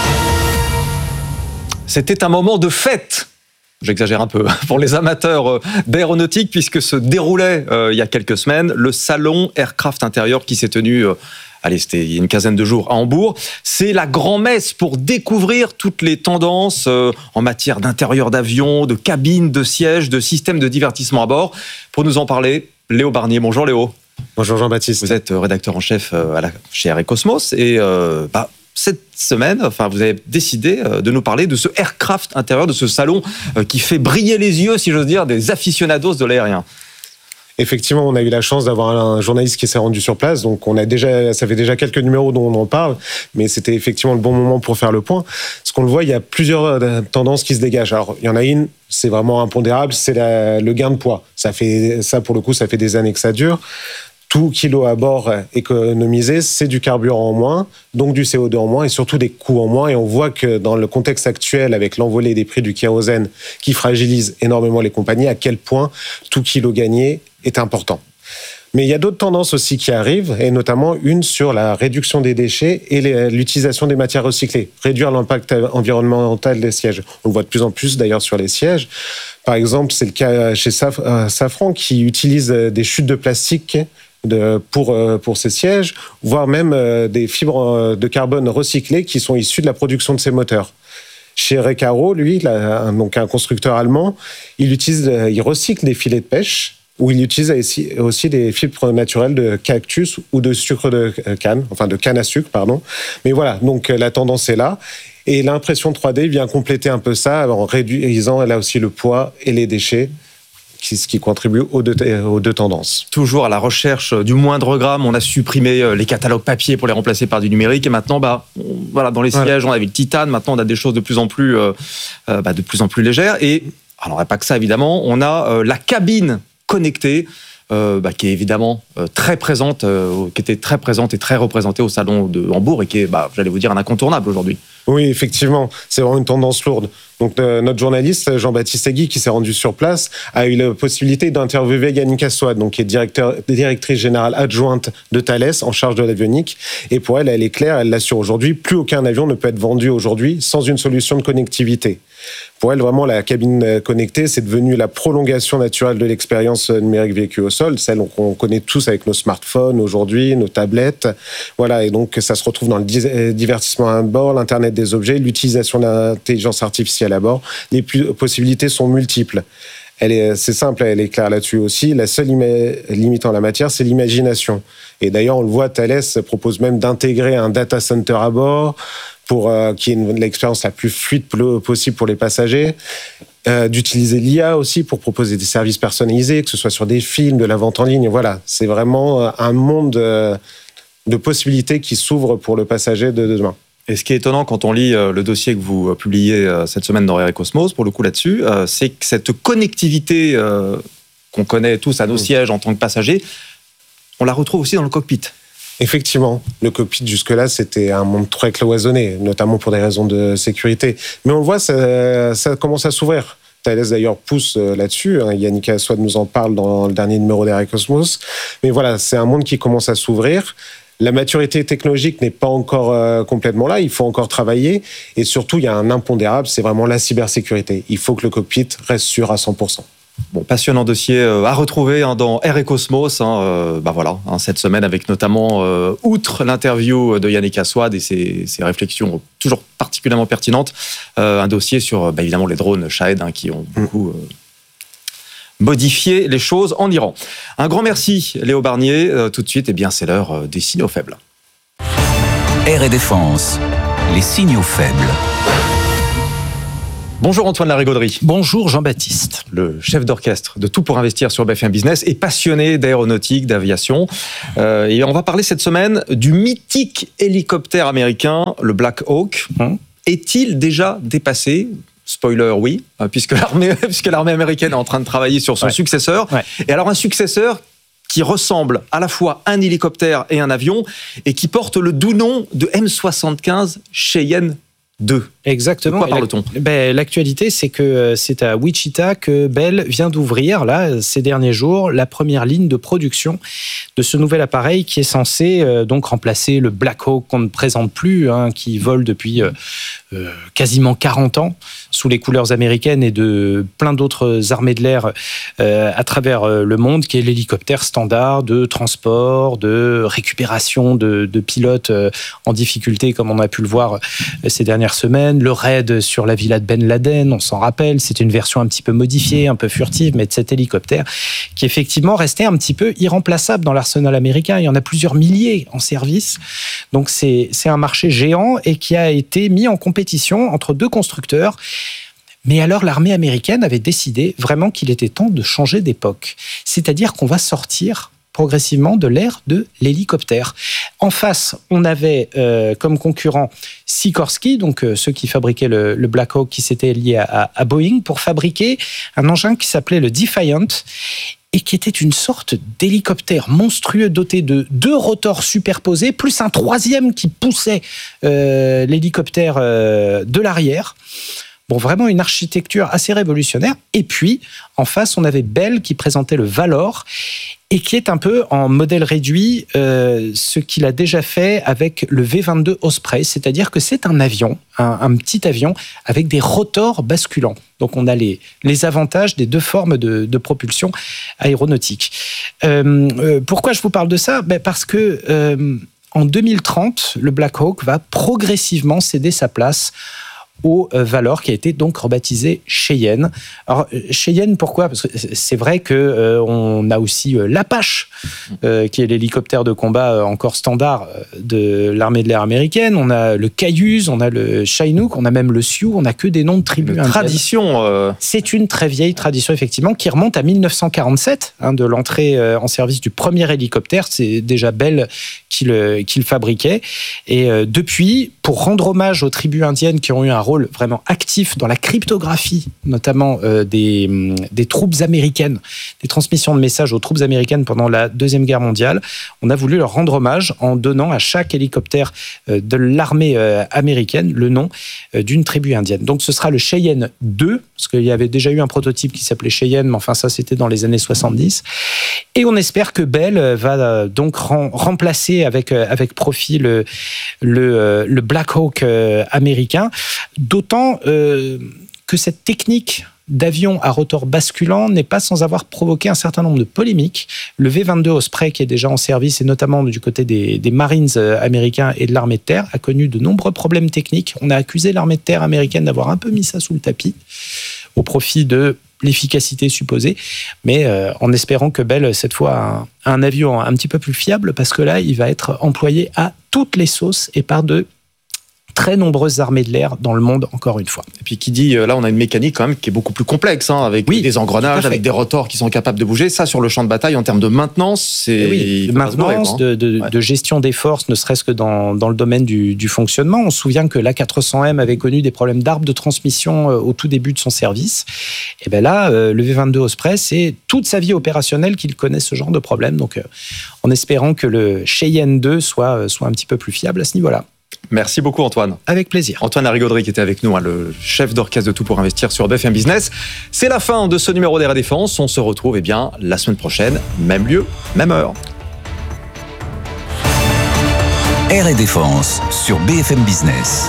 C'était un moment de fête. J'exagère un peu, pour les amateurs d'aéronautique, puisque se déroulait euh, il y a quelques semaines le salon Aircraft Intérieur qui s'est tenu, euh, allez, c'était il y a une quinzaine de jours à Hambourg. C'est la grand-messe pour découvrir toutes les tendances euh, en matière d'intérieur d'avion, de cabine, de sièges, de systèmes de divertissement à bord. Pour nous en parler, Léo Barnier. Bonjour Léo. Bonjour Jean-Baptiste. Vous êtes rédacteur en chef à la, chez Air et Cosmos et euh, bah, cette semaine, enfin, vous avez décidé de nous parler de ce Aircraft Intérieur, de ce salon qui fait briller les yeux, si j'ose dire, des aficionados de l'aérien. Effectivement, on a eu la chance d'avoir un journaliste qui s'est rendu sur place, donc on a déjà, ça fait déjà quelques numéros dont on en parle, mais c'était effectivement le bon moment pour faire le point. Ce qu'on le voit, il y a plusieurs tendances qui se dégagent. Alors, il y en a une, c'est vraiment impondérable, c'est la, le gain de poids. Ça fait, ça pour le coup, ça fait des années que ça dure. Tout kilo à bord économisé, c'est du carburant en moins, donc du C O deux en moins et surtout des coûts en moins. Et on voit que dans le contexte actuel, avec l'envolée des prix du kérosène qui fragilise énormément les compagnies, à quel point tout kilo gagné est important. Mais il y a d'autres tendances aussi qui arrivent, et notamment une sur la réduction des déchets et l'utilisation des matières recyclées, réduire l'impact environnemental des sièges. On le voit de plus en plus d'ailleurs sur les sièges. Par exemple, c'est le cas chez Safran qui utilise des chutes de plastique De, pour, pour ces sièges, voire même euh, des fibres de carbone recyclées qui sont issues de la production de ces moteurs. Chez Recaro, lui, là, donc un constructeur allemand, il, utilise, il recycle des filets de pêche, ou il utilise aussi, aussi des fibres naturelles de cactus ou de sucre de canne, enfin de canne à sucre, pardon. Mais voilà, donc la tendance est là. Et l'impression trois D vient compléter un peu ça en réduisant là aussi le poids et les déchets, ce qui contribue aux deux, aux deux tendances. Toujours à la recherche du moindre gramme, on a supprimé les catalogues papier pour les remplacer par du numérique, et maintenant, bah, on, voilà, dans les sièges, voilà. On avait le titane, maintenant on a des choses de plus en plus, euh, bah, de plus en plus légères, et alors pas que ça évidemment, on a euh, la cabine connectée, Euh, bah, qui est évidemment euh, très présente, euh, qui était très présente et très représentée au salon de Hambourg et qui est, bah, j'allais vous dire, un incontournable aujourd'hui. Oui, effectivement, c'est vraiment une tendance lourde. Donc euh, notre journaliste Jean-Baptiste Egui, qui s'est rendu sur place, a eu la possibilité d'interviewer Yannick Assoad, donc qui est directeur, directrice générale adjointe de Thales en charge de l'avionique. Et pour elle, elle est claire, elle l'assure aujourd'hui, plus aucun avion ne peut être vendu aujourd'hui sans une solution de connectivité. Pour elle, vraiment, la cabine connectée, c'est devenu la prolongation naturelle de l'expérience numérique vécue au sol, celle qu'on connaît tous avec nos smartphones aujourd'hui, nos tablettes. Voilà, et donc ça se retrouve dans le divertissement à bord, l'Internet des objets, l'utilisation de l'intelligence artificielle à bord. Les possibilités sont multiples. Elle est, c'est simple, elle est claire là-dessus aussi. La seule ima- limite en la matière, c'est l'imagination. Et d'ailleurs, on le voit, Thales propose même d'intégrer un data center à bord pour euh, qui est une, l'expérience la plus fluide possible pour les passagers. Euh, d'utiliser l'I A aussi pour proposer des services personnalisés, que ce soit sur des films, de la vente en ligne. Voilà, c'est vraiment un monde euh, de possibilités qui s'ouvre pour le passager de demain. Et ce qui est étonnant quand on lit le dossier que vous publiez cette semaine dans Air et Cosmos, pour le coup là-dessus, c'est que cette connectivité qu'on connaît tous à nos mmh. sièges en tant que passagers, on la retrouve aussi dans le cockpit. Effectivement, le cockpit jusque-là, c'était un monde très cloisonné, notamment pour des raisons de sécurité. Mais on le voit, ça, ça commence à s'ouvrir. Thales d'ailleurs pousse là-dessus. Yannick Assouad nous en parle dans le dernier numéro d'Aerocosmos. Mais voilà, c'est un monde qui commence à s'ouvrir. La maturité technologique n'est pas encore euh, complètement là. Il faut encore travailler. Et surtout, il y a un impondérable, c'est vraiment la cybersécurité. Il faut que le cockpit reste sûr à cent pour cent. Bon, passionnant dossier à retrouver hein, dans Aerocosmos. Hein, euh, bah voilà, hein, cette semaine avec notamment, euh, outre l'interview de Yannick Assouad et ses, ses réflexions toujours particulièrement pertinentes, euh, un dossier sur bah, évidemment les drones Shahed hein, qui ont beaucoup euh, modifié les choses en Iran. Un grand merci Léo Barnier. Euh, tout de suite, eh bien, c'est l'heure des signaux faibles. Air et Défense, les signaux faibles. Bonjour Antoine Larigauderie. Bonjour Jean-Baptiste. Le chef d'orchestre de Tout pour investir sur B F M Business et passionné d'aéronautique, d'aviation. Euh, et on va parler cette semaine du mythique hélicoptère américain, le Black Hawk. Hum. Est-il déjà dépassé ? Spoiler, oui, puisque l'armée, puisque l'armée américaine est en train de travailler sur son ouais. successeur. Ouais. Et alors un successeur qui ressemble à la fois à un hélicoptère et un avion et qui porte le doux nom de M soixante-quinze Cheyenne deux. Exactement. De quoi parle-t-on ? Ben, l'actualité, c'est que c'est à Wichita que Bell vient d'ouvrir, là, ces derniers jours, la première ligne de production de ce nouvel appareil qui est censé euh, donc remplacer le Black Hawk qu'on ne présente plus, hein, qui vole depuis euh, euh, quasiment quarante ans sous les couleurs américaines et de plein d'autres armées de l'air euh, à travers le monde, qui est l'hélicoptère standard de transport, de récupération de, de pilotes euh, en difficulté, comme on a pu le voir euh, ces dernières semaines. Le raid sur la villa de Ben Laden, on s'en rappelle, c'était une version un petit peu modifiée, un peu furtive, mais de cet hélicoptère qui effectivement restait un petit peu irremplaçable dans l'arsenal américain. Il y en a plusieurs milliers en service. Donc c'est, c'est un marché géant et qui a été mis en compétition entre deux constructeurs. Mais alors l'armée américaine avait décidé vraiment qu'il était temps de changer d'époque. C'est-à-dire qu'on va sortir progressivement de l'ère de l'hélicoptère. En face, on avait euh, comme concurrent Sikorsky, donc euh, ceux qui fabriquaient le, le Black Hawk, qui s'étaient liés à, à Boeing, pour fabriquer un engin qui s'appelait le Defiant, et qui était une sorte d'hélicoptère monstrueux doté de deux rotors superposés, plus un troisième qui poussait euh, l'hélicoptère euh, de l'arrière. Bon, vraiment une architecture assez révolutionnaire. Et puis, en face, on avait Bell qui présentait le Valor et qui est un peu en modèle réduit euh, ce qu'il a déjà fait avec le V vingt-deux Osprey, c'est-à-dire que c'est un avion, un, un petit avion avec des rotors basculants. Donc, on a les, les avantages des deux formes de, de propulsion aéronautique. Euh, euh, pourquoi je vous parle de ça ? Ben parce que euh, en deux mille trente, le Black Hawk va progressivement céder sa place au Valor, qui a été donc rebaptisé Cheyenne. Alors, Cheyenne, pourquoi ? Parce que c'est vrai qu'on euh, a aussi euh, l'Apache, euh, qui est l'hélicoptère de combat euh, encore standard de l'armée de l'air américaine. On a le Cayuse, on a le Chinook, on a même le Sioux, on n'a que des noms de tribus. Une tradition. Euh... C'est une très vieille tradition, effectivement, qui remonte à mille neuf cent quarante-sept, hein, de l'entrée euh, en service du premier hélicoptère. C'est déjà Bell qui le, qui le fabriquait. Et euh, depuis, pour rendre hommage aux tribus indiennes qui ont eu un rôle vraiment actif dans la cryptographie, notamment euh, des, des troupes américaines, des transmissions de messages aux troupes américaines pendant la Deuxième Guerre mondiale. On a voulu leur rendre hommage en donnant à chaque hélicoptère euh, de l'armée euh, américaine le nom euh, d'une tribu indienne. Donc ce sera le Cheyenne deux, parce qu'il y avait déjà eu un prototype qui s'appelait Cheyenne, mais enfin ça c'était dans les années soixante-dix. Et on espère que Bell va euh, donc rem- remplacer avec, euh, avec profit le, le, euh, le Black Hawk euh, américain. D'autant euh, que cette technique d'avion à rotor basculant n'est pas sans avoir provoqué un certain nombre de polémiques. Le V vingt-deux Osprey, qui est déjà en service, et notamment du côté des, des Marines américains et de l'armée de terre, a connu de nombreux problèmes techniques. On a accusé l'armée de terre américaine d'avoir un peu mis ça sous le tapis au profit de l'efficacité supposée, mais euh, en espérant que Bell, cette fois, a un, un avion un petit peu plus fiable, parce que là, il va être employé à toutes les sauces et par de très nombreuses armées de l'air dans le monde, encore une fois. Et puis qui dit, là on a une mécanique quand même qui est beaucoup plus complexe, hein, avec oui, des engrenages, avec des rotors qui sont capables de bouger. Ça, sur le champ de bataille, en termes de maintenance, c'est... Oui, de maintenance, de, de, ouais. de gestion des forces, ne serait-ce que dans, dans le domaine du, du fonctionnement. On se souvient que l'A quatre cents M avait connu des problèmes d'arbre de transmission au tout début de son service. Et bien là, le V vingt-deux Osprey, c'est toute sa vie opérationnelle qu'il connaît ce genre de problème. Donc, en espérant que le Cheyenne deux soit, soit un petit peu plus fiable à ce niveau-là. Merci beaucoup Antoine. Avec plaisir. Antoine Larigauderie qui était avec nous, hein, le chef d'orchestre de Tout pour investir sur B F M Business. C'est la fin de ce numéro d'Air et Défense. On se retrouve eh bien, la semaine prochaine, même lieu, même heure. Air et Défense sur B F M Business.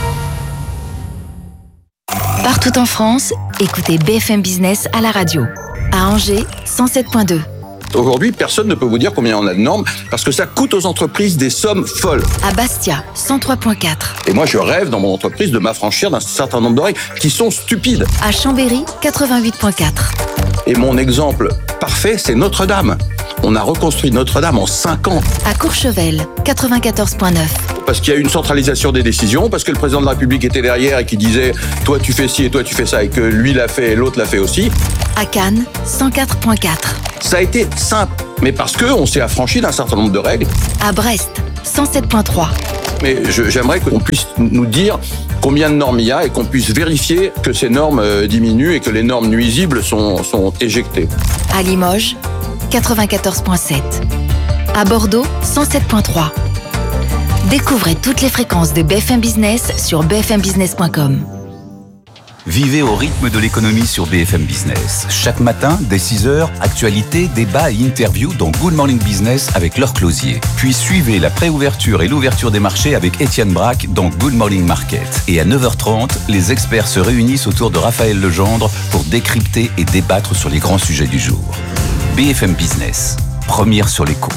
Partout en France, écoutez B F M Business à la radio. À Angers, cent sept virgule deux. Aujourd'hui, personne ne peut vous dire combien on a de normes parce que ça coûte aux entreprises des sommes folles. À Bastia, cent trois virgule quatre. Et moi, je rêve dans mon entreprise de m'affranchir d'un certain nombre de règles qui sont stupides. À Chambéry, quatre-vingt-huit virgule quatre. Et mon exemple parfait, c'est Notre-Dame. On a reconstruit Notre-Dame en cinq ans. À Courchevel, quatre-vingt-quatorze virgule neuf. Parce qu'il y a une centralisation des décisions, parce que le président de la République était derrière et qui disait « toi tu fais ci et toi tu fais ça » et que lui l'a fait et l'autre l'a fait aussi. À Cannes, cent quatre virgule quatre. Ça a été simple, mais parce qu'on s'est affranchi d'un certain nombre de règles. À Brest, cent sept virgule trois. Mais je, j'aimerais qu'on puisse nous dire combien de normes il y a et qu'on puisse vérifier que ces normes diminuent et que les normes nuisibles sont, sont éjectées. À Limoges, quatre-vingt-quatorze virgule sept. À Bordeaux, cent sept virgule trois. Découvrez toutes les fréquences de B F M Business sur b f m business point com. Vivez au rythme de l'économie sur B F M Business. Chaque matin, dès six heures, actualités, débats et interviews dans Good Morning Business avec Laure Closier. Puis suivez la préouverture et l'ouverture des marchés avec Étienne Braque dans Good Morning Market. Et à neuf heures trente, les experts se réunissent autour de Raphaël Legendre pour décrypter et débattre sur les grands sujets du jour. B F M Business, première sur l'écho.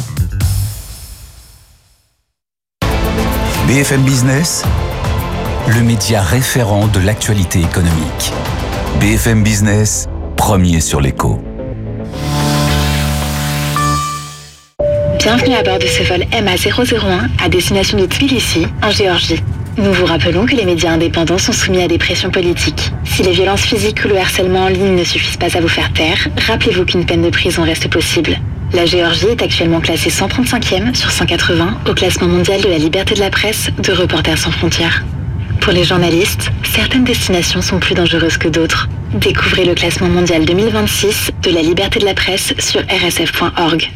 B F M Business, le média référent de l'actualité économique. B F M Business, premier sur l'écho. Bienvenue à bord de ce vol M A zéro zéro un à destination de Tbilissi, en Géorgie. Nous vous rappelons que les médias indépendants sont soumis à des pressions politiques. Si les violences physiques ou le harcèlement en ligne ne suffisent pas à vous faire taire, rappelez-vous qu'une peine de prison reste possible. La Géorgie est actuellement classée cent trente-cinquième sur cent quatre-vingts au classement mondial de la liberté de la presse de Reporters sans frontières. Pour les journalistes, certaines destinations sont plus dangereuses que d'autres. Découvrez le classement mondial deux mille vingt-six de la liberté de la presse sur r s f point org.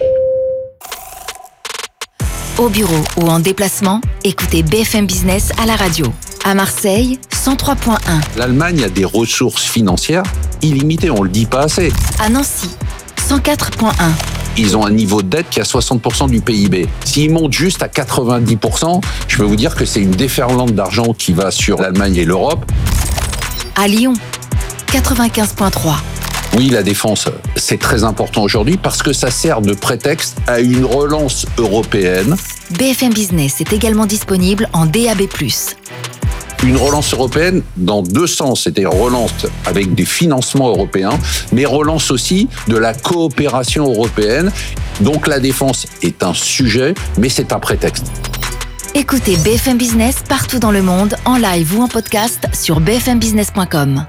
Au bureau ou en déplacement, écoutez B F M Business à la radio. À Marseille, cent trois virgule un. L'Allemagne a des ressources financières illimitées, on le dit pas assez. À Nancy, cent quatre virgule un. Ils ont un niveau de dette qui est à soixante pour cent du P I B. S'ils montent juste à quatre-vingt-dix pour cent, je peux vous dire que c'est une déferlante d'argent qui va sur l'Allemagne et l'Europe. À Lyon, quatre-vingt-quinze virgule trois. Oui, la défense, c'est très important aujourd'hui parce que ça sert de prétexte à une relance européenne. B F M Business est également disponible en D A B plus. Une relance européenne dans deux sens, c'est-à-dire relance avec des financements européens, mais relance aussi de la coopération européenne. Donc la défense est un sujet, mais c'est un prétexte. Écoutez B F M Business partout dans le monde, en live ou en podcast sur b f m business point com.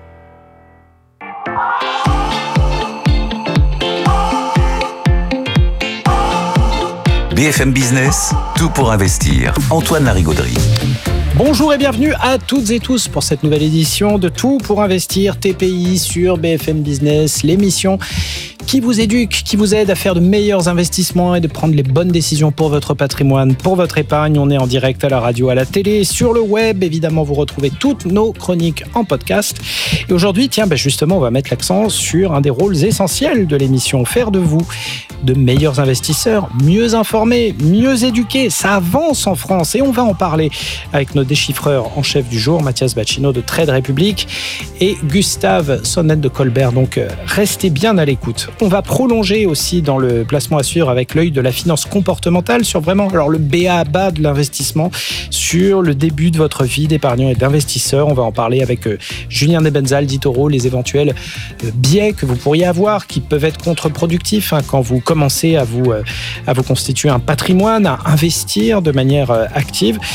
B F M Business, tout pour investir. Antoine Larigauderie. Bonjour et bienvenue à toutes et tous pour cette nouvelle édition de Tout pour investir T P I sur B F M Business, l'émission qui vous éduque, qui vous aide à faire de meilleurs investissements et de prendre les bonnes décisions pour votre patrimoine, pour votre épargne. On est en direct à la radio, à la télé, sur le web. Évidemment, vous retrouvez toutes nos chroniques en podcast. Et aujourd'hui, tiens, ben justement, on va mettre l'accent sur un des rôles essentiels de l'émission, faire de vous de meilleurs investisseurs, mieux informés, mieux éduqués. Ça avance en France et on va en parler avec nos déchiffreurs en chef du jour, Mathias Bacchino de Trade Republic et Gustave Sonnette de Colbert. Donc, restez bien à l'écoute. On va prolonger aussi dans le placement à suivre avec l'œil de la finance comportementale sur vraiment alors le B A B A de l'investissement, sur le début de votre vie d'épargnant et d'investisseur. On va en parler avec euh, Julien Nebenzal d'Itoro, les éventuels euh, biais que vous pourriez avoir qui peuvent être contre-productifs hein, quand vous commencez à vous, euh, à vous constituer un patrimoine, à investir de manière euh, active.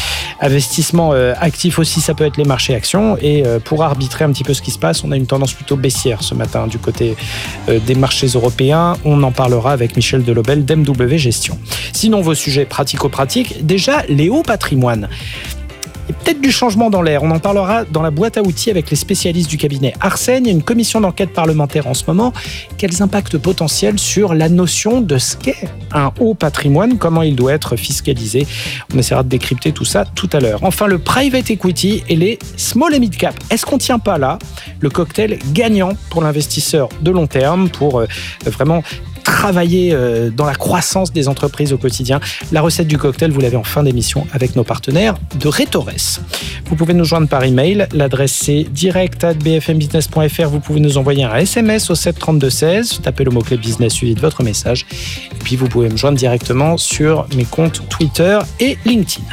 Investissement euh, actif aussi, ça peut être les marchés actions. Et euh, pour arbitrer un petit peu ce qui se passe, on a une tendance plutôt baissière ce matin du côté euh, des marchés européens. On en parlera avec Michel Delobel d'M W Gestion. Sinon, vos sujets pratico-pratiques, déjà les hauts patrimoines. Il y a peut-être du changement dans l'air. On en parlera dans la boîte à outils avec les spécialistes du cabinet Arsène. Il y a une commission d'enquête parlementaire en ce moment. Quels impacts potentiels sur la notion de ce qu'est un haut patrimoine, comment il doit être fiscalisé. On essaiera de décrypter tout ça tout à l'heure. Enfin, le private equity et les small et mid cap. Est-ce qu'on ne tient pas là le cocktail gagnant pour l'investisseur de long terme, pour euh, vraiment travailler dans la croissance des entreprises au quotidien? La recette du cocktail, vous l'avez en fin d'émission avec nos partenaires de Retores. Vous pouvez nous joindre par email. L'adresse c'est direct arobase b f m business point f r. Vous pouvez nous envoyer un S M S au sept trente-deux seize. Tapez le mot-clé business suivi de votre message. Et puis vous pouvez me joindre directement sur mes comptes Twitter et LinkedIn.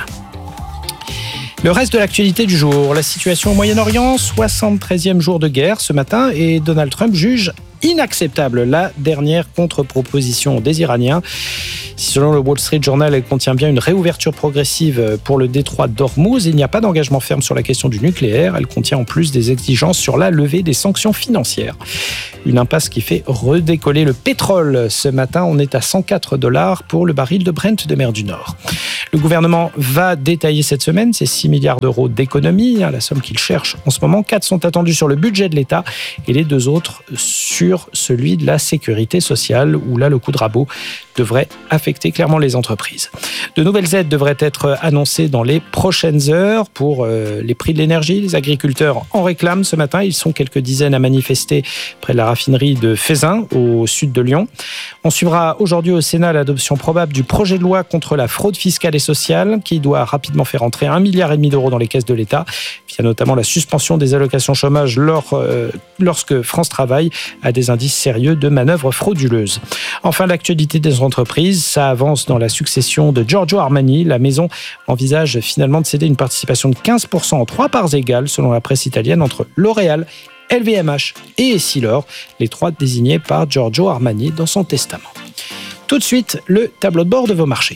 Le reste de l'actualité du jour. La situation au Moyen-Orient, soixante-treizième jour de guerre ce matin et Donald Trump juge inacceptable la dernière contre-proposition des Iraniens. Si selon le Wall Street Journal, elle contient bien une réouverture progressive pour le détroit d'Ormuz, il n'y a pas d'engagement ferme sur la question du nucléaire. Elle contient en plus des exigences sur la levée des sanctions financières. Une impasse qui fait redécoller le pétrole. Ce matin, on est à cent quatre dollars pour le baril de Brent de mer du Nord. Le gouvernement va détailler cette semaine ses six milliards d'euros d'économies, la somme qu'il cherche en ce moment. quatre sont attendus sur le budget de l'État et les deux autres sur celui de la sécurité sociale, où là, le coup de rabot devrait affecter clairement les entreprises. De nouvelles aides devraient être annoncées dans les prochaines heures pour euh, les prix de l'énergie. Les agriculteurs en réclament ce matin. Ils sont quelques dizaines à manifester près de la raffinerie de Feyzin, au sud de Lyon. On suivra aujourd'hui au Sénat l'adoption probable du projet de loi contre la fraude fiscale et sociale, qui doit rapidement faire entrer un milliard et demi d'euros dans les caisses de l'État, via notamment la suspension des allocations chômage lors, euh, lorsque France Travail a des indices sérieux de manœuvres frauduleuses. Enfin, l'actualité des entreprises, ça avance dans la succession de Giorgio Armani. La maison envisage finalement de céder une participation de quinze pour cent en trois parts égales, selon la presse italienne, entre L'Oréal, L V M H et Essilor, les trois désignés par Giorgio Armani dans son testament. Tout de suite, le tableau de bord de vos marchés.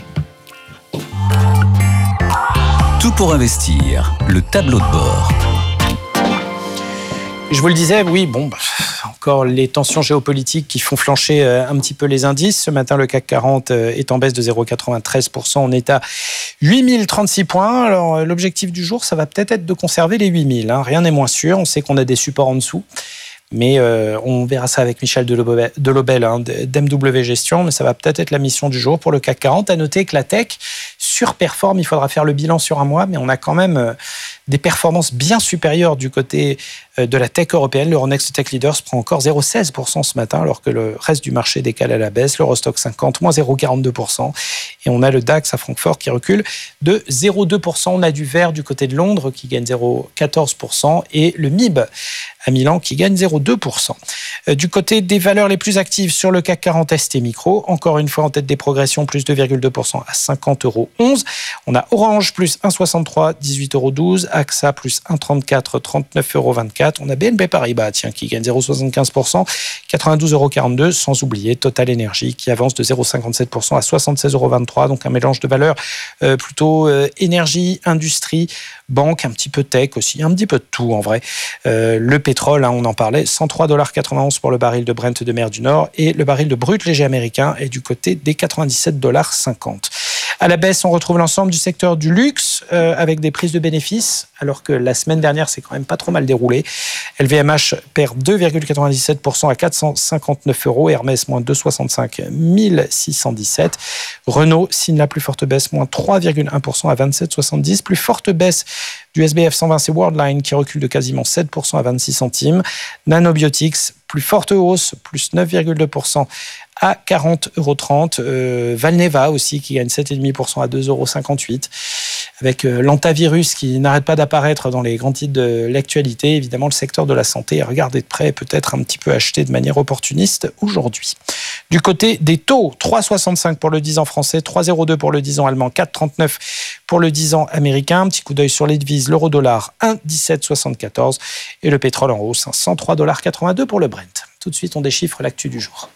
Tout pour investir, le tableau de bord. Je vous le disais, oui, bon, bah, encore les tensions géopolitiques qui font flancher euh, un petit peu les indices. Ce matin, le C A C quarante euh, est en baisse de zéro virgule quatre-vingt-treize pour cent. On est à huit mille trente-six points. Alors, euh, l'objectif du jour, ça va peut-être être de conserver les huit mille. Hein. Rien n'est moins sûr. On sait qu'on a des supports en dessous. Mais euh, on verra ça avec Michel Delobel, Delobel hein, d'M W Gestion. Mais ça va peut-être être la mission du jour pour le C A C quarante. À noter que la tech surperforme. Il faudra faire le bilan sur un mois. Mais on a quand même euh, des performances bien supérieures du côté euh, de la tech européenne. L'Euronext Tech Leaders prend encore zéro virgule seize pour cent ce matin, alors que le reste du marché décale à la baisse. L'Eurostock cinquante, moins zéro virgule quarante-deux pour cent. Et on a le DAX à Francfort qui recule de zéro virgule deux pour cent. On a du vert du côté de Londres qui gagne zéro virgule quatorze pour cent. Et le M I B à Milan qui gagne zéro virgule deux pour cent. Du côté des valeurs les plus actives sur le C A C quarante, S T Micro, encore une fois en tête des progressions, plus deux virgule deux pour cent à cinquante euros onze. On a Orange plus un virgule soixante-trois, dix-huit euros douze. A X A plus un virgule trente-quatre, trente-neuf euros vingt-quatre. On a B N P Paribas, tiens, qui gagne zéro virgule soixante-quinze pour cent, quatre-vingt-douze euros quarante-deux. Sans oublier Total Energy qui avance de zéro virgule cinquante-sept pour cent à soixante-seize euros vingt-trois. Donc un mélange de valeurs euh, plutôt euh, énergie, industrie, banque, un petit peu tech aussi, un petit peu de tout en vrai. Euh, le pétrole, hein, on en parlait, cent trois virgule quatre-vingt-onze pour le baril de Brent de mer du Nord et le baril de brut léger américain est du côté des quatre-vingt-dix-sept virgule cinquante dollars. À la baisse, on retrouve l'ensemble du secteur du luxe euh, avec des prises de bénéfices, alors que la semaine dernière, c'est quand même pas trop mal déroulé. L V M H perd deux virgule quatre-vingt-dix-sept pour cent à quatre cent cinquante-neuf euros. Hermès, moins deux virgule soixante-cinq, mille six cent dix-sept. Renault signe la plus forte baisse, moins trois virgule un pour cent à vingt-sept virgule soixante-dix. Plus forte baisse du S B F cent vingt, c'est Worldline qui recule de quasiment sept pour cent à vingt-six centimes. Nanobiotics, plus forte hausse, plus neuf virgule deux pour cent à quarante euros trente. Euh, Valneva aussi qui gagne sept virgule cinq pour cent à deux euros cinquante-huit. Avec euh, l'antavirus qui n'arrête pas d'apparaître dans les grands titres de l'actualité. Évidemment, le secteur de la santé a regardé de près, peut-être un petit peu acheté de manière opportuniste aujourd'hui. Du côté des taux, trois virgule soixante-cinq pour le dix ans français, trois virgule zéro deux pour le dix ans allemand, quatre virgule trente-neuf pour le dix ans américain. Un petit coup d'œil sur les devises, l'euro-dollar, un virgule dix-sept soixante-quatorze et le pétrole en hausse, cent trois virgule quatre-vingt-deux dollars pour le Brent. Tout de suite, on déchiffre l'actu du jour.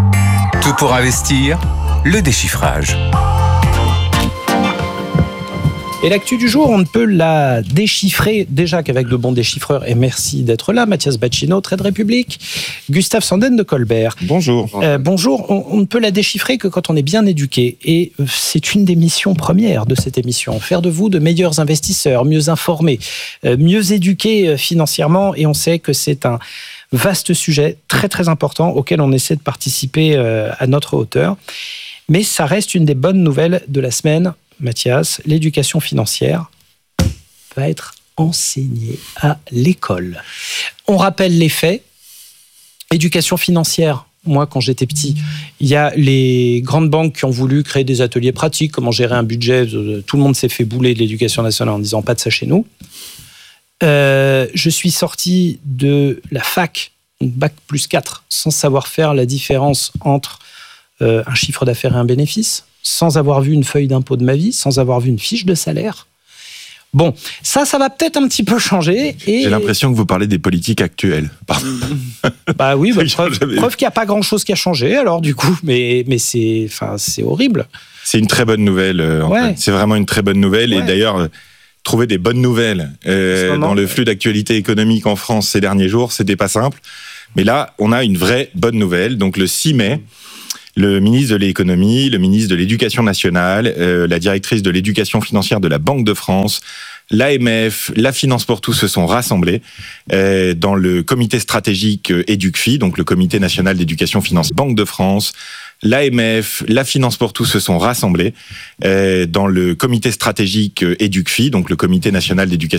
Tout pour investir, le déchiffrage. Et l'actu du jour, on ne peut la déchiffrer déjà qu'avec de bons déchiffreurs. Et merci d'être là, Mathias Bacchino, Trade République, Gustave Sanden de Colbert. Bonjour. Euh, bonjour. On, on ne peut la déchiffrer que quand on est bien éduqué. Et c'est une des missions premières de cette émission. Faire de vous de meilleurs investisseurs, mieux informés, euh, mieux éduqués financièrement. Et on sait que c'est un vaste sujet très très important auquel on essaie de participer euh, à notre hauteur. Mais ça reste une des bonnes nouvelles de la semaine. Mathias, l'éducation financière va être enseignée à l'école. On rappelle les faits. Éducation financière, moi, quand j'étais petit, il y a les grandes banques qui ont voulu créer des ateliers pratiques, comment gérer un budget. Tout le monde s'est fait bouler de l'éducation nationale en disant pas de ça chez nous. Euh, je suis sorti de la fac, bac plus quatre, sans savoir faire la différence entre euh, un chiffre d'affaires et un bénéfice, sans avoir vu une feuille d'impôt de ma vie, sans avoir vu une fiche de salaire. Bon, ça, ça va peut-être un petit peu changer. Et... J'ai l'impression que vous parlez des politiques actuelles. Pardon. Bah oui, bah, preuve, preuve qu'il n'y a pas grand-chose qui a changé, alors du coup, mais, mais c'est, enfin, c'est horrible. C'est une très bonne nouvelle. Euh, ouais. C'est vraiment une très bonne nouvelle. Ouais. Et d'ailleurs, euh, trouver des bonnes nouvelles euh, moment, dans le flux d'actualité économique en France ces derniers jours, c'était pas simple. Mais là, on a une vraie bonne nouvelle. Donc le six mai, le ministre de l'économie, le ministre de l'éducation nationale, euh, la directrice de l'éducation financière de la Banque de France, l'A M F, la Finance pour tous se sont rassemblés euh, dans le comité stratégique euh, EducFi, donc le comité national d'éducation financière Banque de France. L'A M F, la Finance pour tous se sont rassemblés euh, dans le comité stratégique euh, EducFi, donc le comité national d'éducation